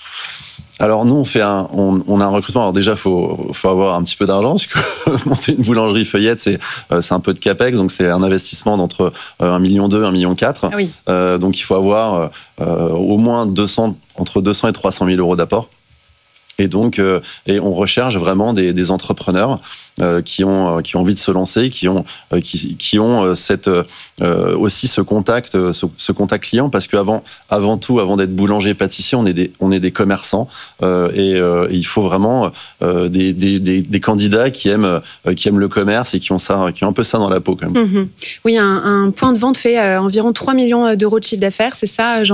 Alors nous, on fait un, on, on a un recrutement. Alors déjà, faut, faut avoir un petit peu d'argent, parce que monter une boulangerie Feuillette, c'est, euh, c'est un peu de capex, donc c'est un investissement d'entre euh, un virgule deux million, un virgule quatre million. Ah oui. Euh, donc il faut avoir euh, au moins deux cents, entre deux cents et trois cent mille euros d'apport. Et donc, euh, et on recherche vraiment des, des entrepreneurs euh, qui ont qui ont envie de se lancer, qui ont euh, qui, qui ont euh, cette euh, aussi ce contact ce, ce contact client, parce qu'avant avant tout avant d'être boulanger pâtissier, on est des on est des commerçants euh, et, euh, et il faut vraiment euh, des, des, des des candidats qui aiment euh, qui aiment le commerce et qui ont ça qui ont un peu ça dans la peau quand même. Mmh. Oui, un, un point de vente fait euh, environ trois millions d'euros de chiffre d'affaires, c'est ça, Jean